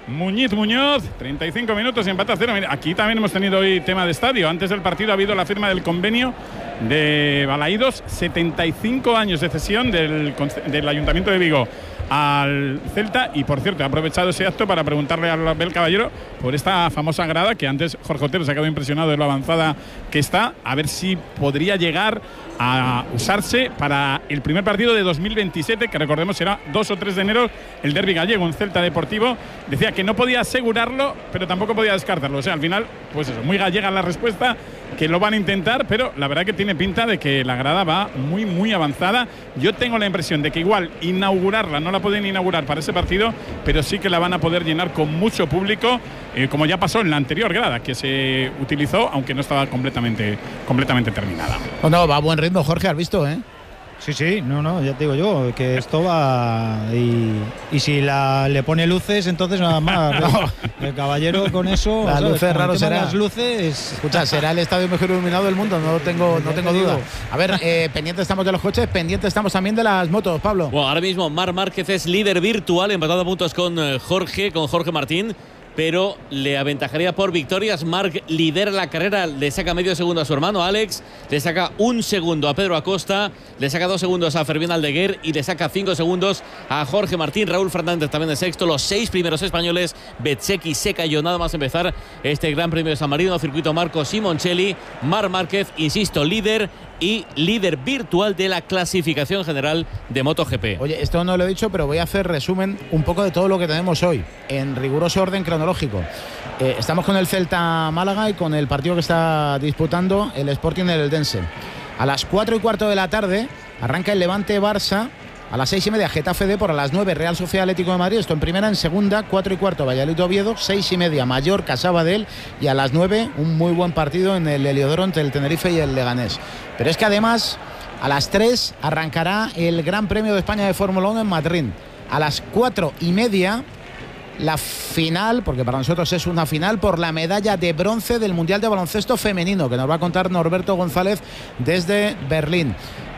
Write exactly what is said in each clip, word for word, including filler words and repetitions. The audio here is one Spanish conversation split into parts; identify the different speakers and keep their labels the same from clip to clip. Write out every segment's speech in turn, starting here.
Speaker 1: Muñiz Muñoz, treinta y cinco minutos y empate a cero. Mira, aquí también hemos tenido hoy tema de estadio. Antes del partido ha habido la firma del convenio de Balaídos, setenta y cinco años de cesión del, del Ayuntamiento de Vigo al Celta. Y por cierto, he aprovechado ese acto para preguntarle a Abel Caballero por esta famosa grada, que antes Jorge Otero se ha quedado impresionado de lo avanzada que está, a ver si podría llegar a usarse para el primer partido de dos mil veintisiete, que recordemos será dos o tres de enero, el derbi gallego, un Celta Deportivo. Decía que no podía asegurarlo, pero tampoco podía descartarlo. O sea, al final, pues eso, muy gallega la respuesta, que lo van a intentar, pero la verdad que tiene pinta de que la grada va muy, muy avanzada. Yo tengo la impresión de que igual inaugurarla, no la pueden inaugurar para ese partido, pero sí que la van a poder llenar con mucho público, eh, como ya pasó en la anterior grada, que se utilizó, aunque no estaba completamente, completamente terminada.
Speaker 2: Oh, no, va a buen ritmo, Jorge, has visto, ¿eh?
Speaker 3: Sí, sí, no, no, ya te digo yo, que esto va. Y, y si la, le pone luces, entonces nada más. No. El Caballero con eso.
Speaker 2: Las luces raro será.
Speaker 3: Las luces.
Speaker 2: Escucha, será el estadio mejor iluminado del mundo, no tengo, no tengo duda. A ver, eh, pendientes estamos de los coches, pendientes estamos también de las motos, Pablo.
Speaker 4: Bueno, ahora mismo Marc Márquez es líder virtual, empatado a puntos con Jorge, con Jorge Martín, pero le aventajaría por victorias. Marc lidera la carrera, le saca medio segundo a su hermano Alex, le saca un segundo a Pedro Acosta, le saca dos segundos a Fermín Aldeguer y le saca cinco segundos a Jorge Martín. Raúl Fernández también de sexto. Los seis primeros españoles, Bezzecchi se cayó nada más empezar este Gran Premio de San Marino, circuito Marco Simoncelli. Marc Márquez, insisto, líder y líder virtual de la clasificación general de MotoGP.
Speaker 2: Oye, esto no lo he dicho, pero voy a hacer resumen un poco de todo lo que tenemos hoy, en riguroso orden cronológico. Eh, estamos con el Celta Málaga y con el partido que está disputando el Sporting del Eldense. A las cuatro y cuarto de la tarde arranca el Levante Barça. A las seis y media Getafe D, por a las nueve Real Sociedad Atlético de Madrid, esto en primera. En segunda, cuatro y cuarto Valladolid Oviedo, seis y media Mallorca Sabadell, y a las nueve un muy buen partido en el Heliodoro entre el Tenerife y el Leganés. Pero es que además a las tres arrancará el Gran Premio de España de Fórmula uno en Madrid. A las cuatro y media la final, porque para nosotros es una final, por la medalla de bronce del Mundial de Baloncesto Femenino, que nos va a contar Norberto González desde Berlín.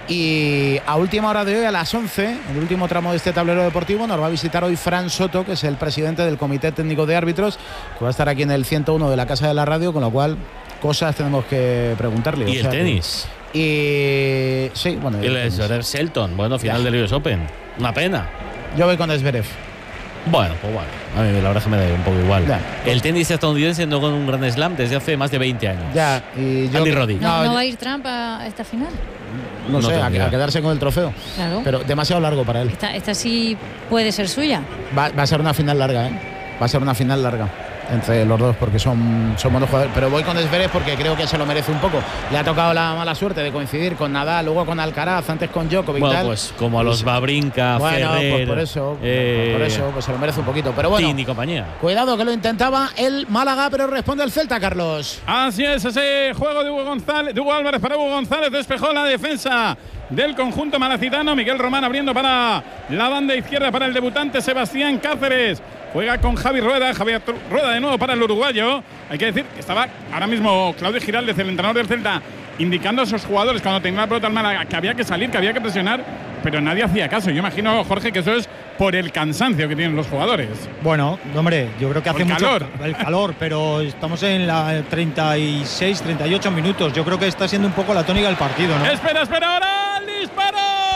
Speaker 2: Y a última hora de hoy, a las once, el último tramo de este tablero deportivo, nos va a visitar hoy Fran Soto, que es el presidente del Comité Técnico de Árbitros, que va a estar aquí en el ciento uno de la Casa de la Radio, con lo cual cosas tenemos que preguntarle.
Speaker 4: Y
Speaker 2: o
Speaker 4: el
Speaker 2: sea,
Speaker 4: tenis.
Speaker 2: Que... Y sí, bueno.
Speaker 4: Y el Zverev Shelton, bueno, final del U S Open. Una pena.
Speaker 2: Yo voy con Zverev.
Speaker 4: Bueno, pues bueno, a mí la verdad es que me da un poco igual. Ya. El tenis estadounidense no con un gran slam desde hace más de veinte años.
Speaker 2: Ya, y yo...
Speaker 4: Andy Roddick.
Speaker 5: ¿No, ¿No va a ir Trump a esta final?
Speaker 2: No, no sé, a,
Speaker 4: tendría.
Speaker 2: a quedarse con el trofeo.
Speaker 5: Claro.
Speaker 2: Pero demasiado largo para él.
Speaker 5: Esta, esta sí puede ser suya.
Speaker 2: Va, va a ser una final larga, ¿eh? Va a ser una final larga entre los dos, porque son, son buenos jugadores. Pero voy con Zverev porque creo que se lo merece un poco. Le ha tocado la mala suerte de coincidir con Nadal, luego con Alcaraz, antes con Djokovic.
Speaker 4: Bueno,
Speaker 2: tal.
Speaker 4: pues como a los Babrinka,
Speaker 2: bueno,
Speaker 4: Ferrer,
Speaker 2: pues por eso,
Speaker 4: eh,
Speaker 2: por eso pues se lo merece un poquito. Pero bueno,
Speaker 4: Tini y compañía.
Speaker 2: Cuidado que lo intentaba el Málaga, pero responde el Celta, Carlos.
Speaker 1: Así es, ese juego de Hugo González, de Hugo Álvarez para Hugo González, despejó la defensa del conjunto malacitano. Miguel Román abriendo para la banda izquierda para el debutante Sebastián Cáceres. Juega con Javi Rueda, Javi Rueda de nuevo para el uruguayo. Hay que decir que estaba ahora mismo Claudio Giraldez, el entrenador del Celta, indicando a esos jugadores cuando tenía la pelota al Málaga que había que salir, que había que presionar, pero nadie hacía caso. Yo imagino, Jorge, que eso es por el cansancio que tienen los jugadores.
Speaker 3: Bueno, hombre, yo creo que hace
Speaker 1: el
Speaker 3: mucho
Speaker 1: calor.
Speaker 3: el calor, pero estamos en la treinta y seis, treinta y ocho minutos. Yo creo que está siendo un poco la tónica del partido, ¿no?
Speaker 1: Espera, espera, ahora el disparo.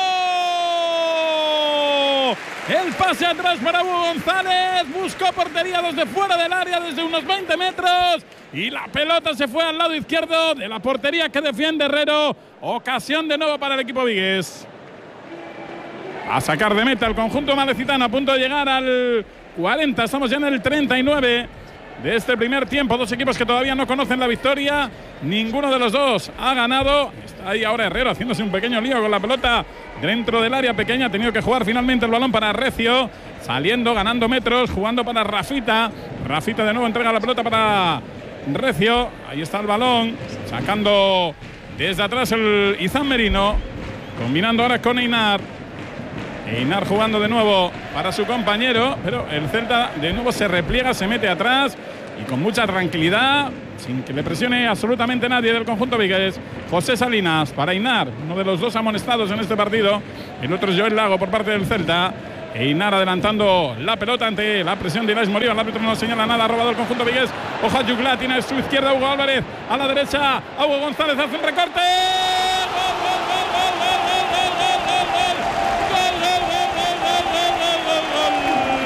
Speaker 1: El pase atrás para Hugo González. Buscó portería desde fuera del área, desde unos veinte metros. Y la pelota se fue al lado izquierdo de la portería que defiende Herrero. Ocasión de nuevo para el equipo vigués. A sacar de meta el conjunto malecitano, a punto de llegar al cuarenta. Estamos ya en el treinta y nueve de este primer tiempo. Dos equipos que todavía no conocen la victoria. Ninguno de los dos ha ganado. Está ahí ahora Herrero haciéndose un pequeño lío con la pelota dentro del área pequeña. Ha tenido que jugar finalmente el balón para Recio. Saliendo, ganando metros, jugando para Rafita. Rafita de nuevo entrega la pelota para Recio. Ahí está el balón. Sacando desde atrás el Izan Merino. Combinando ahora con Einar. Einar jugando de nuevo para su compañero, pero el Celta de nuevo se repliega, se mete atrás y con mucha tranquilidad, sin que le presione absolutamente nadie del conjunto vigués. José Salinas para Einar, uno de los dos amonestados en este partido. El otro es Joel Lago por parte del Celta. Einar adelantando la pelota ante la presión de Inés Moriba. El árbitro no señala nada. Ha robado el conjunto vigués. Ojo a Jugla. Tiene a su izquierda Hugo Álvarez. A la derecha a Hugo González. Hace un recorte. ¡Gol, gol, gol, gol, gol, gol, gol, gol, gol, gol! ¡Gol, gol, gol, gol, gol, gol, gol, gol, gol!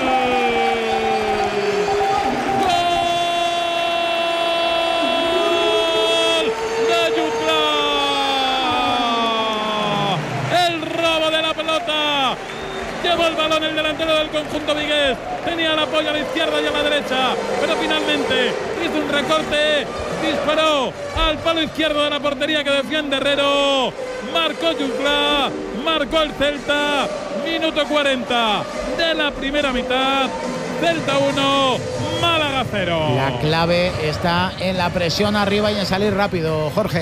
Speaker 1: ¡Gol de Jugla! El robo de la pelota. Llevó el balón el delantero del conjunto vigués. Tenía el apoyo a la izquierda y a la derecha, pero finalmente hizo un recorte, disparó al palo izquierdo de la portería que defiende Herrero. Marcó Jugla, marcó el Celta. Minuto cuarenta de la primera mitad. Celta uno, Málaga cero.
Speaker 2: La clave está en la presión arriba y en salir rápido, Jorge.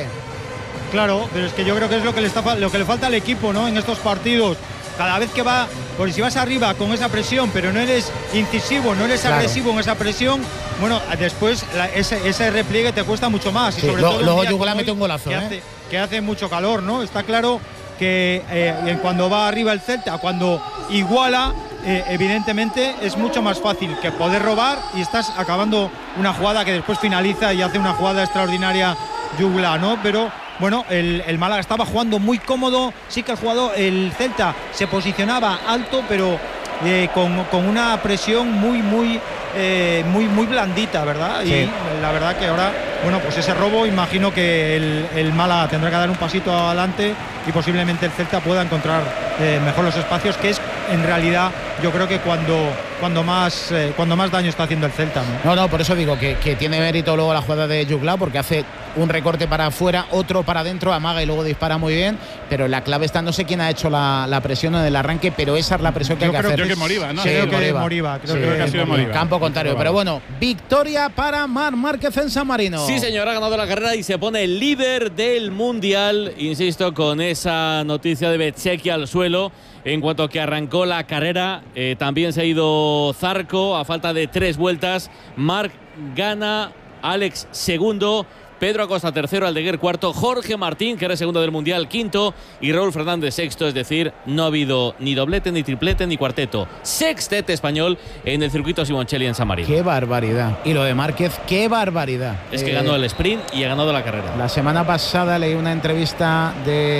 Speaker 3: Claro, pero es que yo creo que es lo que le, está, lo que le falta al equipo, ¿no? En estos partidos. Cada vez que va, por si vas arriba con esa presión, pero no eres incisivo, no eres claro. agresivo en esa presión, bueno, después la, ese, ese repliegue te cuesta mucho más.
Speaker 2: Sí,
Speaker 3: y sobre
Speaker 2: lo,
Speaker 3: todo
Speaker 2: luego Jugla mete un golazo,
Speaker 3: que,
Speaker 2: ¿eh?
Speaker 3: hace, que hace mucho calor, ¿no? Está claro que eh, cuando va arriba el Celta, cuando iguala, eh, evidentemente es mucho más fácil que poder robar y estás acabando una jugada que después finaliza y hace una jugada extraordinaria Jugla, ¿no? Pero bueno, el, el Málaga estaba jugando muy cómodo. Sí que el jugador, el Celta, se posicionaba alto, pero eh, con, con una presión muy, muy, eh, muy, muy blandita, ¿verdad? Sí. Y la verdad que ahora, bueno, pues ese robo, imagino que el, el Málaga tendrá que dar un pasito adelante y posiblemente el Celta pueda encontrar eh, mejor los espacios, que es en realidad yo creo que cuando, cuando, más, eh, cuando más daño está haciendo el Celta, ¿no?
Speaker 2: No, no, por eso digo que, que tiene mérito luego la jugada de Jugla, porque hace un recorte para afuera, otro para adentro, amaga y luego dispara muy bien, pero la clave está, no sé quién ha hecho la, la presión en el arranque, pero esa es la presión que
Speaker 1: yo
Speaker 2: hay que
Speaker 1: creo,
Speaker 2: hacer.
Speaker 1: Yo que Moriba, ¿no?
Speaker 2: Sí,
Speaker 3: creo que
Speaker 2: Moriba.
Speaker 3: Moriba, creo
Speaker 2: sí,
Speaker 3: que,
Speaker 1: que ha sido Moriba.
Speaker 2: Campo contrario, pero bueno, victoria para Marc Márquez en San Marino.
Speaker 4: Sí, señor, ha ganado la carrera y se pone el líder del Mundial, insisto, con esa noticia de Bezzecchi al suelo. En cuanto que arrancó la carrera, eh, también se ha ido Zarco a falta de tres vueltas. Marc gana, Alex segundo, Pedro Acosta tercero, Aldeguer cuarto, Jorge Martín, que era segundo del Mundial, quinto, y Raúl Fernández sexto, es decir, no ha habido ni doblete, ni triplete, ni cuarteto. Sextete español en el circuito Simoncelli en San Marino.
Speaker 2: ¡Qué barbaridad! Y lo de Márquez, ¡qué barbaridad!
Speaker 4: Es que
Speaker 2: eh,
Speaker 4: ganó el sprint y ha ganado la carrera.
Speaker 2: La semana pasada leí una entrevista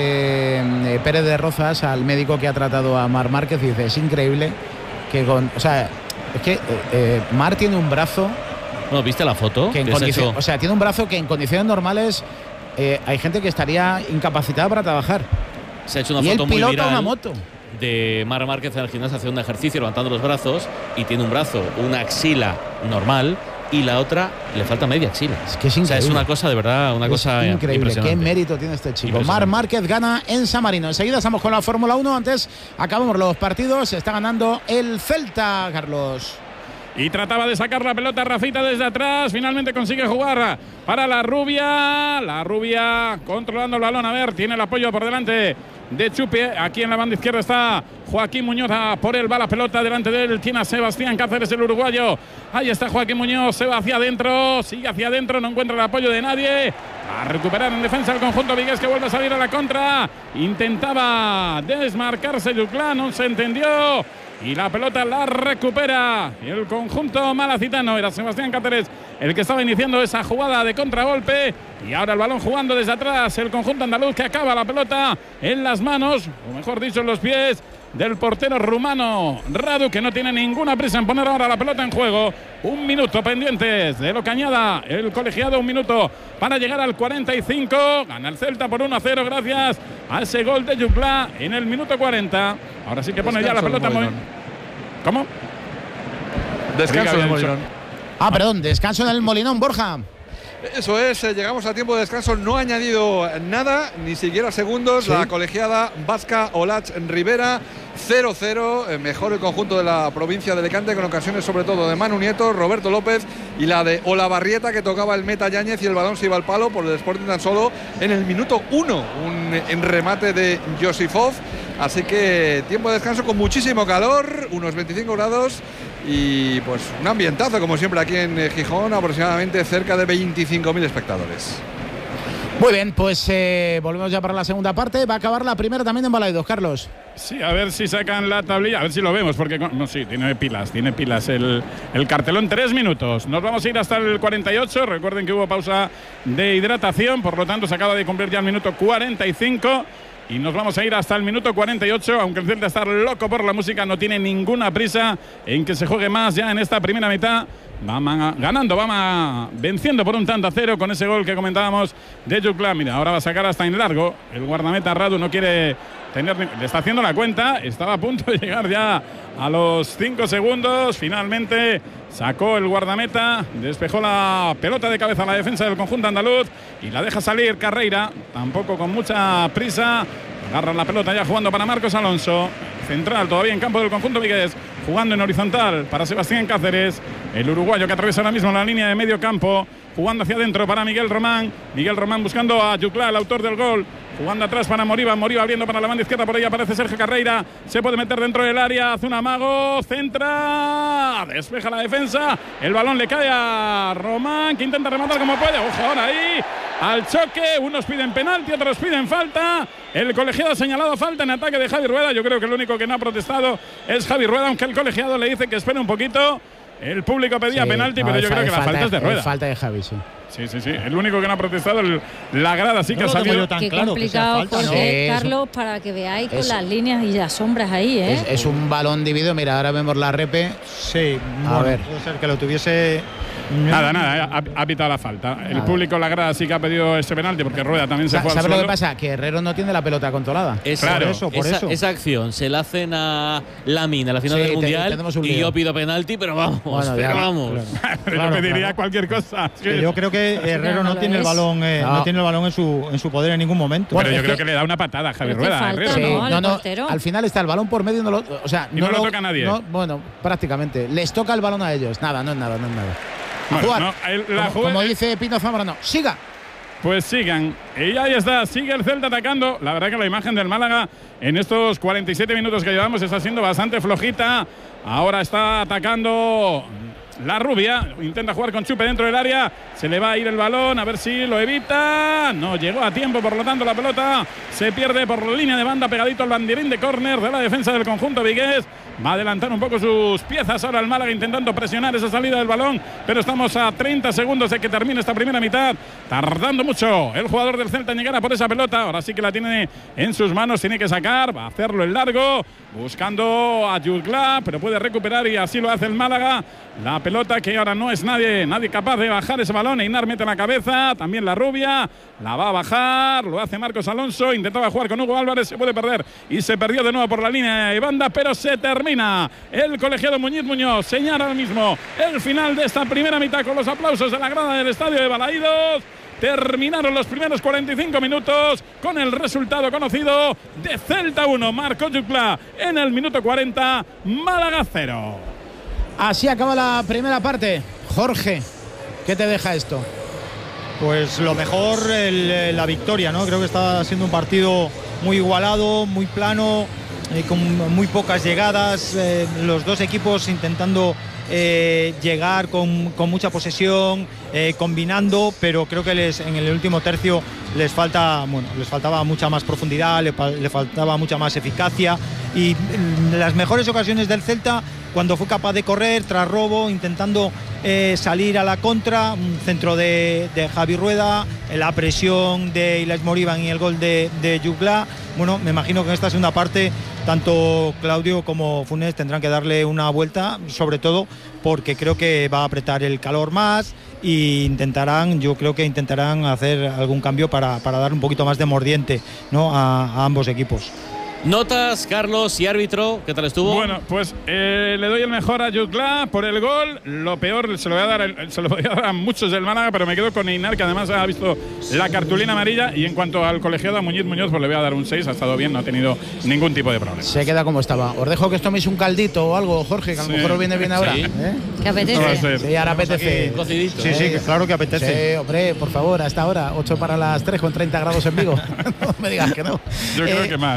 Speaker 2: de eh, Pérez de Rozas al médico que ha tratado a Marc Márquez y dice, es increíble que con... O sea, es que eh, eh, Marc tiene un brazo...
Speaker 4: No, ¿viste la foto?
Speaker 2: Que en condición, o sea, tiene un brazo que en condiciones normales eh, hay gente que estaría incapacitada para trabajar.
Speaker 4: Se ha hecho una
Speaker 2: y
Speaker 4: foto
Speaker 2: él
Speaker 4: muy
Speaker 2: pilota
Speaker 4: viral
Speaker 2: una moto
Speaker 4: de Marc Márquez en el gimnasio haciendo un ejercicio levantando los brazos y tiene un brazo, una axila normal y la otra le falta media axila.
Speaker 2: Es que es increíble.
Speaker 4: O sea, es una cosa de verdad, una
Speaker 2: es
Speaker 4: cosa
Speaker 2: increíble.
Speaker 4: Impresionante.
Speaker 2: Qué mérito tiene este chico. Marc Márquez gana en San Marino. Enseguida estamos con la Fórmula uno. Antes acabamos los partidos. Está ganando el Celta, Carlos.
Speaker 1: Y trataba de sacar la pelota Rafita desde atrás. Finalmente consigue jugar para la Rubia. La Rubia controlando el balón. A ver, tiene el apoyo por delante de Chupi. Aquí en la banda izquierda está Joaquín Muñoz. Por él va la pelota. Delante de él tiene a Sebastián Cáceres, el uruguayo. Ahí está Joaquín Muñoz. Se va hacia adentro. Sigue hacia adentro. No encuentra el apoyo de nadie. A recuperar en defensa el conjunto vigués, que vuelve a salir a la contra. Intentaba desmarcarse Jugla. No se entendió. Y la pelota la recupera el conjunto malacitano. Era Sebastián Cáceres el que estaba iniciando esa jugada de contragolpe. Y ahora el balón jugando desde atrás. El conjunto andaluz, que acaba la pelota en las manos, o mejor dicho, en los pies del portero rumano Radu, que no tiene ninguna prisa en poner ahora la pelota en juego. Un minuto pendientes de lo que añada el colegiado. Un minuto para llegar al cuarenta y cinco. Gana el Celta por uno a cero gracias a ese gol de Jugla en el minuto cuarenta. Ahora sí que pone ya la pelota muy... ¿Cómo?
Speaker 6: Descanso del Molinón.
Speaker 2: Ah, perdón, descanso en el Molinón, Borja.
Speaker 6: Eso es, eh, llegamos a tiempo de descanso, no ha añadido nada, ni siquiera segundos. ¿Sí? La colegiada vasca Olach Rivera, cero cero, eh, mejor el conjunto de la provincia de Alicante, con ocasiones sobre todo de Manu Nieto, Roberto López y la de Olavarrieta, que tocaba el meta Yáñez y el balón se iba al palo por el Sporting tan solo en el minuto uno, un en remate de Josifov. Así que tiempo de descanso con muchísimo calor, unos veinticinco grados y pues un ambientazo como siempre aquí en Gijón, aproximadamente cerca de veinticinco mil espectadores.
Speaker 2: Muy bien, pues eh, volvemos ya para la segunda parte. Va a acabar la primera también en Balaidos, Carlos.
Speaker 1: Sí, a ver si sacan la tablilla, a ver si lo vemos, porque no, sí, tiene pilas, tiene pilas el, el cartelón. Tres minutos. Nos vamos a ir hasta el cuarenta y ocho. Recuerden que hubo pausa de hidratación, por lo tanto se acaba de cumplir ya el minuto cuarenta y cinco. Y nos vamos a ir hasta el minuto cuarenta y ocho, aunque el Celta está loco por la música, no tiene ninguna prisa en que se juegue más ya en esta primera mitad. Va ganando, va venciendo por un tanto a cero con ese gol que comentábamos de Jutgla. Mira, ahora va a sacar hasta en largo. El guardameta Radu no quiere tener, le está haciendo la cuenta. Estaba a punto de llegar ya a los cinco segundos. Finalmente sacó el guardameta, despejó la pelota de cabeza a la defensa del conjunto andaluz y la deja salir Carreira, tampoco con mucha prisa. Agarra la pelota ya jugando para Marcos Alonso. Central todavía en campo del conjunto vigués, jugando en horizontal para Sebastián Cáceres, el uruguayo que atraviesa ahora mismo la línea de medio campo, jugando hacia adentro para Miguel Román. Miguel Román buscando a Jutgla, el autor del gol, jugando atrás para Moriba. Moriba abriendo para la banda izquierda, por ahí aparece Sergio Carreira, se puede meter dentro del área, hace un amago, centra, despeja la defensa, el balón le cae a Román, que intenta rematar como puede. Ojo ahora ahí al choque, unos piden penalti, otros piden falta. El colegiado ha señalado falta en ataque de Javi Rueda. Yo creo que el único que no ha protestado es Javi Rueda, aunque el colegiado le dice que espere un poquito. El público pedía sí, penalti, no, pero yo creo que la falta es de Rueda.
Speaker 2: Falta de Javi, sí.
Speaker 1: Sí, sí, sí. El único que no ha protestado, el, la grada sí que no ha salido
Speaker 5: tan Qué claro complicado, que falta, Jorge, ¿no? Carlos, para que veáis con es, las líneas y las sombras ahí, ¿eh?
Speaker 2: Es, es un balón dividido. Mira, ahora vemos la repe.
Speaker 3: Sí, a bueno, ver. Puede ser que lo tuviese.
Speaker 1: Nada, nada, ha, ha pitado la falta. Nada. El público, la grada sí que ha pedido ese penalti porque Rueda también se fue al suelo.
Speaker 2: ¿Sabes lo que pasa? Que Herrero no tiene la pelota controlada.
Speaker 4: Esa,
Speaker 1: claro,
Speaker 4: por eso, por esa, eso. Esa acción se la hacen a Lamine a la final sí, del Mundial te, y yo pido penalti, pero vamos, bueno, pero ya, vamos.
Speaker 1: Claro. Pero claro, yo pediría claro. cualquier cosa.
Speaker 3: Sí, yo creo que Herrero no tiene el balón, eh, no. no tiene el balón en su en su poder en ningún momento.
Speaker 1: Bueno, pero yo creo que, que le da una patada a Javi Rueda.
Speaker 5: Falta,
Speaker 1: sí,
Speaker 5: no,
Speaker 2: no, no, al final está el balón por medio, no lo, o sea,
Speaker 1: y no, no lo toca a nadie.
Speaker 2: No, bueno, prácticamente les toca el balón a ellos. Nada, no es nada, no es nada. A
Speaker 1: bueno,
Speaker 2: jugar.
Speaker 1: No, el, la
Speaker 2: como, como dice Pino Zamorano, siga.
Speaker 1: Pues sigan. Y ahí está, sigue el Celta atacando. La verdad que la imagen del Málaga en estos cuarenta y siete minutos que llevamos está siendo bastante flojita. Ahora está atacando la Rubia, intenta jugar con Chupe dentro del área, se le va a ir el balón, a ver si lo evita, no llegó a tiempo, por lo tanto la pelota se pierde por la línea de banda, pegadito al banderín de córner de la defensa del conjunto vigués. Va a adelantar un poco sus piezas ahora el Málaga intentando presionar esa salida del balón, pero estamos a treinta segundos de que termine esta primera mitad, tardando mucho el jugador del Celta en llegar a por esa pelota. Ahora sí que la tiene en sus manos, tiene que sacar, va a hacerlo en largo, buscando a Jutgla, pero puede recuperar y así lo hace el Málaga. La pelota que ahora no es nadie, nadie capaz de bajar ese balón. Einar mete la cabeza, también la Rubia, la va a bajar, lo hace Marcos Alonso, intentaba jugar con Hugo Álvarez, se puede perder y se perdió de nuevo por la línea de banda, pero se termina. El colegiado Muñiz Muñoz señala ahora mismo el final de esta primera mitad con los aplausos de la grada del estadio de Balaídos. Terminaron los primeros cuarenta y cinco minutos con el resultado conocido de Celta uno, Marco Jutgla en el minuto cuarenta, Málaga cero.
Speaker 2: Así acaba la primera parte. Jorge, ¿qué te deja esto?
Speaker 3: Pues lo mejor, el, la victoria, ¿no? Creo que está siendo un partido muy igualado, muy plano, eh, con muy pocas llegadas, eh, los dos equipos intentando eh, llegar con, con mucha posesión, eh, combinando, pero creo que les, en el último tercio les falta, bueno, les faltaba mucha más profundidad, le, le faltaba mucha más eficacia, y las mejores ocasiones del Celta, cuando fue capaz de correr tras robo, intentando eh, salir a la contra, un centro de, de Javi Rueda, la presión de Ilaix Moriban y el gol de, de Jutgla. Bueno, me imagino que en esta segunda parte tanto Claudio como Funes tendrán que darle una vuelta, sobre todo porque creo que va a apretar el calor más e intentarán, yo creo que intentarán hacer algún cambio para, para dar un poquito más de mordiente, ¿no? a, a ambos equipos.
Speaker 4: Notas, Carlos, y árbitro, ¿qué tal estuvo?
Speaker 1: Bueno, pues eh, le doy el mejor a Jutgla por el gol. Lo peor se lo voy a dar, se lo voy a, dar a muchos del Málaga, pero me quedo con Einar, que además ha visto la cartulina amarilla. Y en cuanto al colegiado, a Muñiz Muñoz, pues le voy a dar un seis. Ha estado bien, no ha tenido ningún tipo de problema.
Speaker 2: Se queda como estaba. Os dejo que os toméis un caldito o algo, Jorge, que a lo sí. mejor os viene bien ahora.
Speaker 4: Sí.
Speaker 2: ¿Eh?
Speaker 5: ¿Qué apetece?
Speaker 2: Sí, ahora apetece.
Speaker 4: Cocidito.
Speaker 3: Sí, sí, claro que apetece.
Speaker 2: Sí, hombre, por favor, hasta ahora. ocho para las tres con treinta grados en Vigo. No me digas que no.
Speaker 1: Yo creo eh, que más.
Speaker 2: Ahora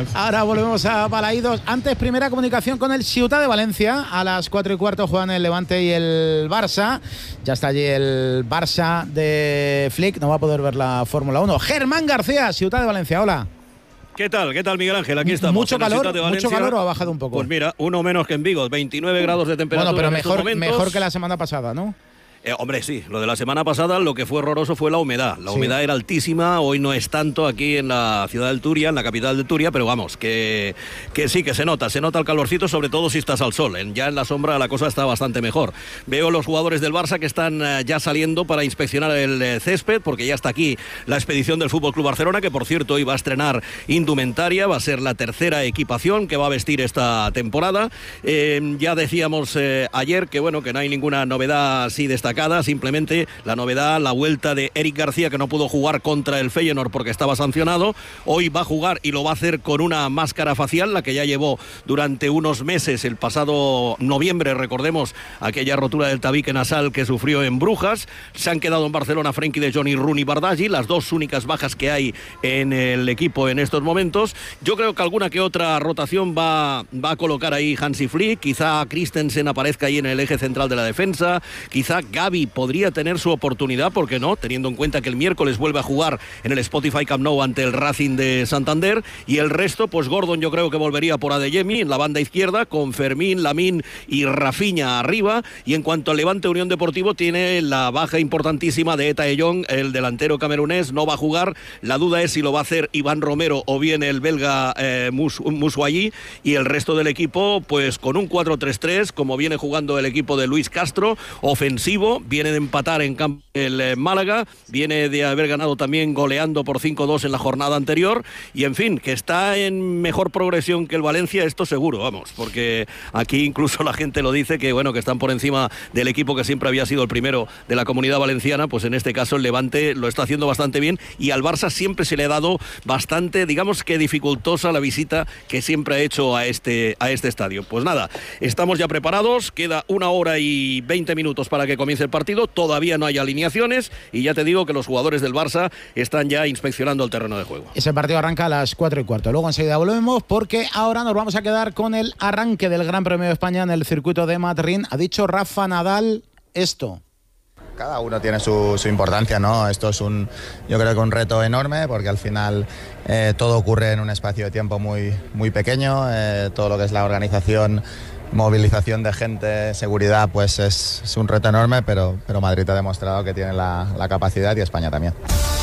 Speaker 2: volvemos a Balaídos. Antes, primera comunicación con el Ciutat de Valencia. A las cuatro y cuarto juegan el Levante y el Barça. Ya está allí el Barça de Flick. No va a poder ver la Fórmula uno. Germán García, Ciutat de Valencia. Hola.
Speaker 7: ¿Qué tal? ¿Qué tal, Miguel Ángel? Aquí estamos.
Speaker 2: ¿Mucho calor? ¿Mucho calor o ha bajado un poco?
Speaker 7: Pues mira, uno menos que en Vigo, veintinueve grados de temperatura.
Speaker 2: Bueno, pero
Speaker 7: en
Speaker 2: mejor,
Speaker 7: estos momentos.
Speaker 2: mejor que la semana pasada, ¿no?
Speaker 7: Eh, hombre, sí, lo de la semana pasada lo que fue horroroso fue la humedad. La sí. humedad era altísima, hoy no es tanto aquí en la ciudad del Turia, en la capital del Turia, pero vamos, que, que sí, que se nota, se nota el calorcito, sobre todo si estás al sol. En, ya en la sombra la cosa está bastante mejor. Veo los jugadores del Barça que están eh, ya saliendo para inspeccionar el eh, césped, porque ya está aquí la expedición del Fútbol Club Barcelona, que por cierto hoy va a estrenar indumentaria, va a ser la tercera equipación que va a vestir esta temporada. Eh, ya decíamos eh, ayer que bueno, que no hay ninguna novedad así destacada. Simplemente la novedad, la vuelta de Eric García, que no pudo jugar contra el Feyenoord porque estaba sancionado. Hoy va a jugar y lo va a hacer con una máscara facial, la que ya llevó durante unos meses, el pasado noviembre, recordemos aquella rotura del tabique nasal que sufrió en Brujas. Se han quedado en Barcelona Frenkie de Jong y Rooney Bardghji, las dos únicas bajas que hay en el equipo en estos momentos. Yo creo que alguna que otra rotación va, va a colocar ahí Hansi Flick. Quizá Christensen aparezca ahí en el eje central de la defensa, quizá Gavi podría tener su oportunidad, ¿por qué no? Teniendo en cuenta que el miércoles vuelve a jugar en el Spotify Camp Nou ante el Racing de Santander, y el resto, pues Gordon yo creo que volvería por Adeyemi en la banda izquierda, con Fermín, Lamine y Rafinha arriba. Y en cuanto al Levante Unión Deportivo, tiene la baja importantísima de Eta Eyong, el delantero camerunés, no va a jugar. La duda es si lo va a hacer Iván Romero o bien el belga eh, Mus Muswayi, y el resto del equipo pues con un cuatro tres tres, como viene jugando el equipo de Luis Castro, ofensivo. Viene de empatar en campo el eh, Málaga, viene de haber ganado también goleando por cinco dos en la jornada anterior, y en fin, que está en mejor progresión que el Valencia, esto seguro, vamos, porque aquí incluso la gente lo dice, que bueno, que están por encima del equipo que siempre había sido el primero de la Comunidad Valenciana. Pues en este caso el Levante lo está haciendo bastante bien, y al Barça siempre se le ha dado bastante, digamos que dificultosa la visita que siempre ha hecho a este, a este estadio. Pues nada, estamos ya preparados, queda una hora y veinte minutos para que comience el partido, todavía no hay alineaciones, y ya te digo que los jugadores del Barça están ya inspeccionando el terreno de juego.
Speaker 2: Ese partido arranca a las cuatro y cuarto, luego enseguida volvemos, porque ahora nos vamos a quedar con el arranque del Gran Premio de España en el circuito de Madrid. Ha dicho Rafa Nadal esto.
Speaker 8: Cada uno tiene su, su importancia, ¿no? Esto es un, yo creo que un reto enorme, porque al final eh, todo ocurre en un espacio de tiempo muy, muy pequeño, eh, todo lo que es la organización, movilización de gente, seguridad, pues es, es un reto enorme, pero, pero Madrid ha demostrado que tiene la, la capacidad, y España también.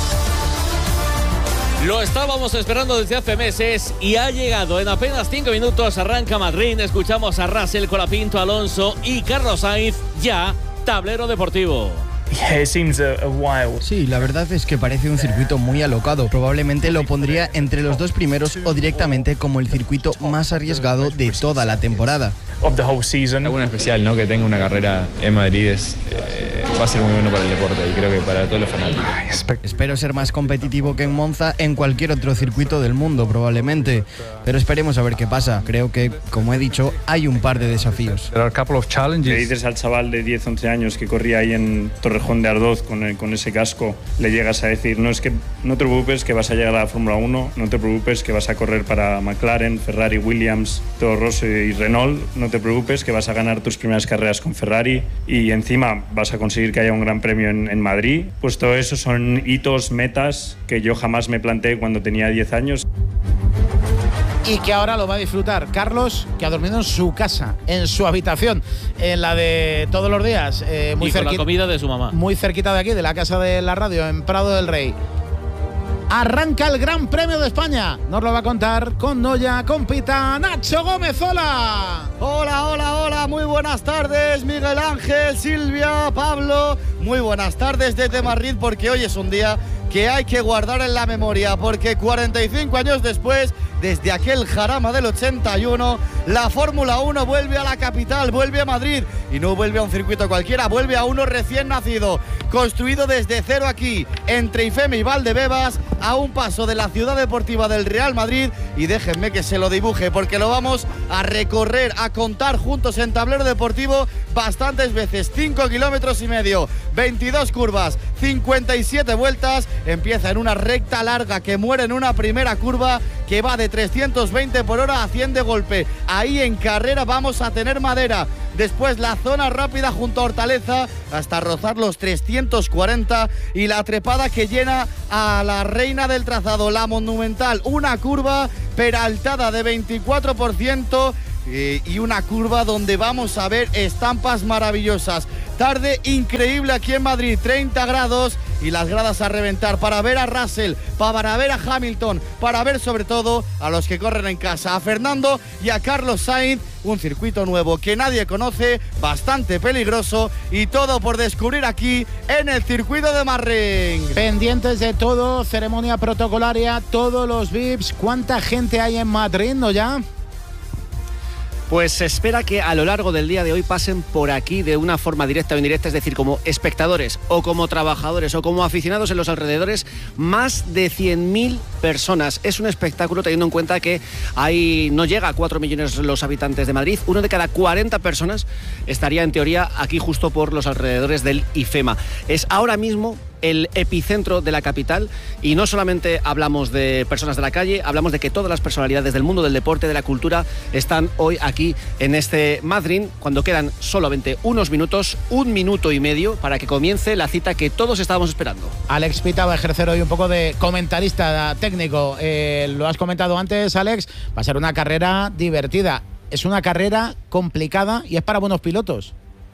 Speaker 4: Lo estábamos esperando desde hace meses y ha llegado en apenas cinco minutos. Arranca Madrid, escuchamos a Russell, Colapinto, Alonso y Carlos Sainz. Ya, tablero deportivo.
Speaker 9: Sí, la verdad es que parece un circuito muy alocado. Probablemente lo pondría entre los dos primeros o directamente como el circuito más arriesgado de toda la temporada.
Speaker 10: Algo especial, ¿no? Que tenga una carrera en Madrid es, eh, va a ser muy bueno para el deporte, y creo que para todos los fanáticos.
Speaker 9: Espero ser más competitivo que en Monza, en cualquier otro circuito del mundo probablemente, pero esperemos a ver qué pasa. Creo que, como he dicho, hay un par de desafíos.
Speaker 11: Le dices al chaval de diez, once años que corría ahí en Torrejón de Ardoz con, el, con ese casco, le llegas a decir, no, es que no te preocupes que vas a llegar a la Fórmula uno, no te preocupes que vas a correr para McLaren, Ferrari, Williams, Toro Rosso y Renault, no te preocupes que vas a ganar tus primeras carreras con Ferrari y encima vas a conseguir que haya un gran premio en, en Madrid. Pues todo eso son hitos, metas que yo jamás me planteé cuando tenía diez años.
Speaker 2: Y que ahora lo va a disfrutar Carlos, que ha dormido en su casa, en su habitación, en la de todos los días, eh, muy
Speaker 4: y con
Speaker 2: cerquita,
Speaker 4: la comida de su mamá.
Speaker 2: Muy cerquita de aquí, de la casa de la radio, en Prado del Rey. Arranca el Gran Premio de España. Nos lo va a contar con Noya, con Pita, Nacho Gómez. Hola.
Speaker 12: Hola, hola, hola. Muy buenas tardes, Miguel Ángel, Silvia, Pablo. Muy buenas tardes desde Madrid, porque hoy es un día que hay que guardar en la memoria, porque cuarenta y cinco años después, desde aquel Jarama del ochenta y uno, la Fórmula uno vuelve a la capital, vuelve a Madrid, y no vuelve a un circuito cualquiera, vuelve a uno recién nacido, construido desde cero aquí, entre Ifeme y Valdebebas, a un paso de la ciudad deportiva del Real Madrid, y déjenme que se lo dibuje, porque lo vamos a recorrer, a contar juntos en Tablero Deportivo. bastantes veces. cinco kilómetros y medio, veintidós curvas, cincuenta y siete vueltas. Empieza en una recta larga que muere en una primera curva que va de trescientos veinte por hora a cien de golpe. Ahí en carrera vamos a tener madera. Después la zona rápida junto a Hortaleza hasta rozar los trescientos cuarenta y la trepada que llena a la reina del trazado, la Monumental. Una curva peraltada de veinticuatro por ciento y una curva donde vamos a ver estampas maravillosas. Tarde increíble aquí en Madrid, treinta grados y las gradas a reventar para ver a Russell, para ver a Hamilton, para ver sobre todo a los que corren en casa, a Fernando y a Carlos Sainz. Un circuito nuevo que nadie conoce, bastante peligroso y todo por descubrir aquí en el circuito de Marring.
Speaker 2: Pendientes de todo, ceremonia protocolaria, todos los V I Ps. ¿Cuánta gente hay en Madrid, no ya?
Speaker 13: Pues se espera que a lo largo del día de hoy pasen por aquí de una forma directa o indirecta, es decir, como espectadores o como trabajadores o como aficionados en los alrededores, más de cien mil personas. Es un espectáculo teniendo en cuenta que hay, no llega a cuatro millones los habitantes de Madrid. Uno de cada cuarenta personas estaría en teoría aquí justo por los alrededores del IFEMA. Es ahora mismo el epicentro de la capital y no solamente hablamos de personas de la calle, hablamos de que todas las personalidades del mundo del deporte, de la cultura, están hoy aquí en este Madrid, cuando quedan solamente unos minutos, un minuto y medio para que comience la cita que todos estábamos esperando.
Speaker 2: Alex Pita va a ejercer hoy un poco de comentarista técnico. Eh, lo has comentado antes, Alex, va a ser una carrera divertida. Es una carrera complicada y es para buenos pilotos.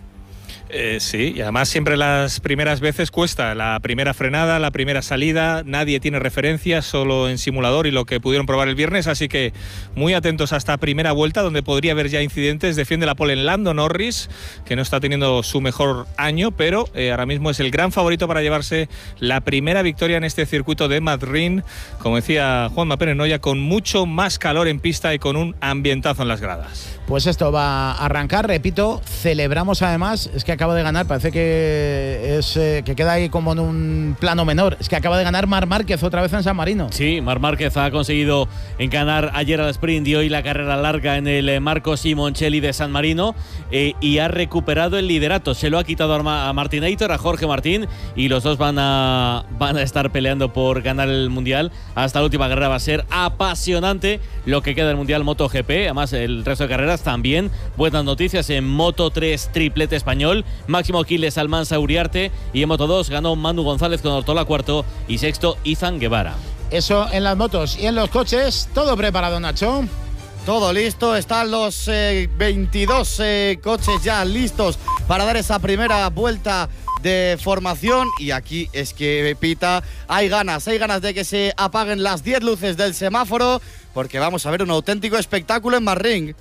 Speaker 14: Eh, sí, y además siempre las primeras veces cuesta, la primera frenada, la primera salida, nadie tiene referencias, solo en simulador y lo que pudieron probar el viernes, así que muy atentos a esta primera vuelta donde podría haber ya incidentes. Defiende la pole en Lando Norris, que no está teniendo su mejor año, pero eh, ahora mismo es el gran favorito para llevarse la primera victoria en este circuito de Madrid, como decía Juanma Pérez Noya, con mucho más calor en pista y con un ambientazo en las gradas.
Speaker 2: Pues esto va a arrancar, repito, celebramos además, es que acaba de ganar, parece que es eh, que queda ahí como en un plano menor, es que acaba de ganar Marc Márquez otra vez en San Marino.
Speaker 4: Sí, Marc Márquez ha conseguido ganar ayer al sprint y hoy la carrera larga en el Marco Simoncelli de San Marino eh, y ha recuperado el liderato, se lo ha quitado a Martinator, a Jorge Martín, y los dos van a, van a estar peleando por ganar el Mundial. Hasta la última carrera va a ser apasionante lo que queda del Mundial MotoGP, además el resto de carreras también. Buenas noticias en Moto tres, triplete español, Máximo Quiles, Almansa, Uriarte, y en Moto dos ganó Manu González con Ortola cuarto y sexto Izan Guevara.
Speaker 2: Eso en las motos. Y en los coches, todo preparado, Nacho.
Speaker 12: Todo listo, están los eh, veintidós eh, coches ya listos para dar esa primera vuelta de formación. Y aquí es que, Pita, hay ganas, hay ganas de que se apaguen las diez luces del semáforo, porque vamos a ver un auténtico espectáculo en Marring.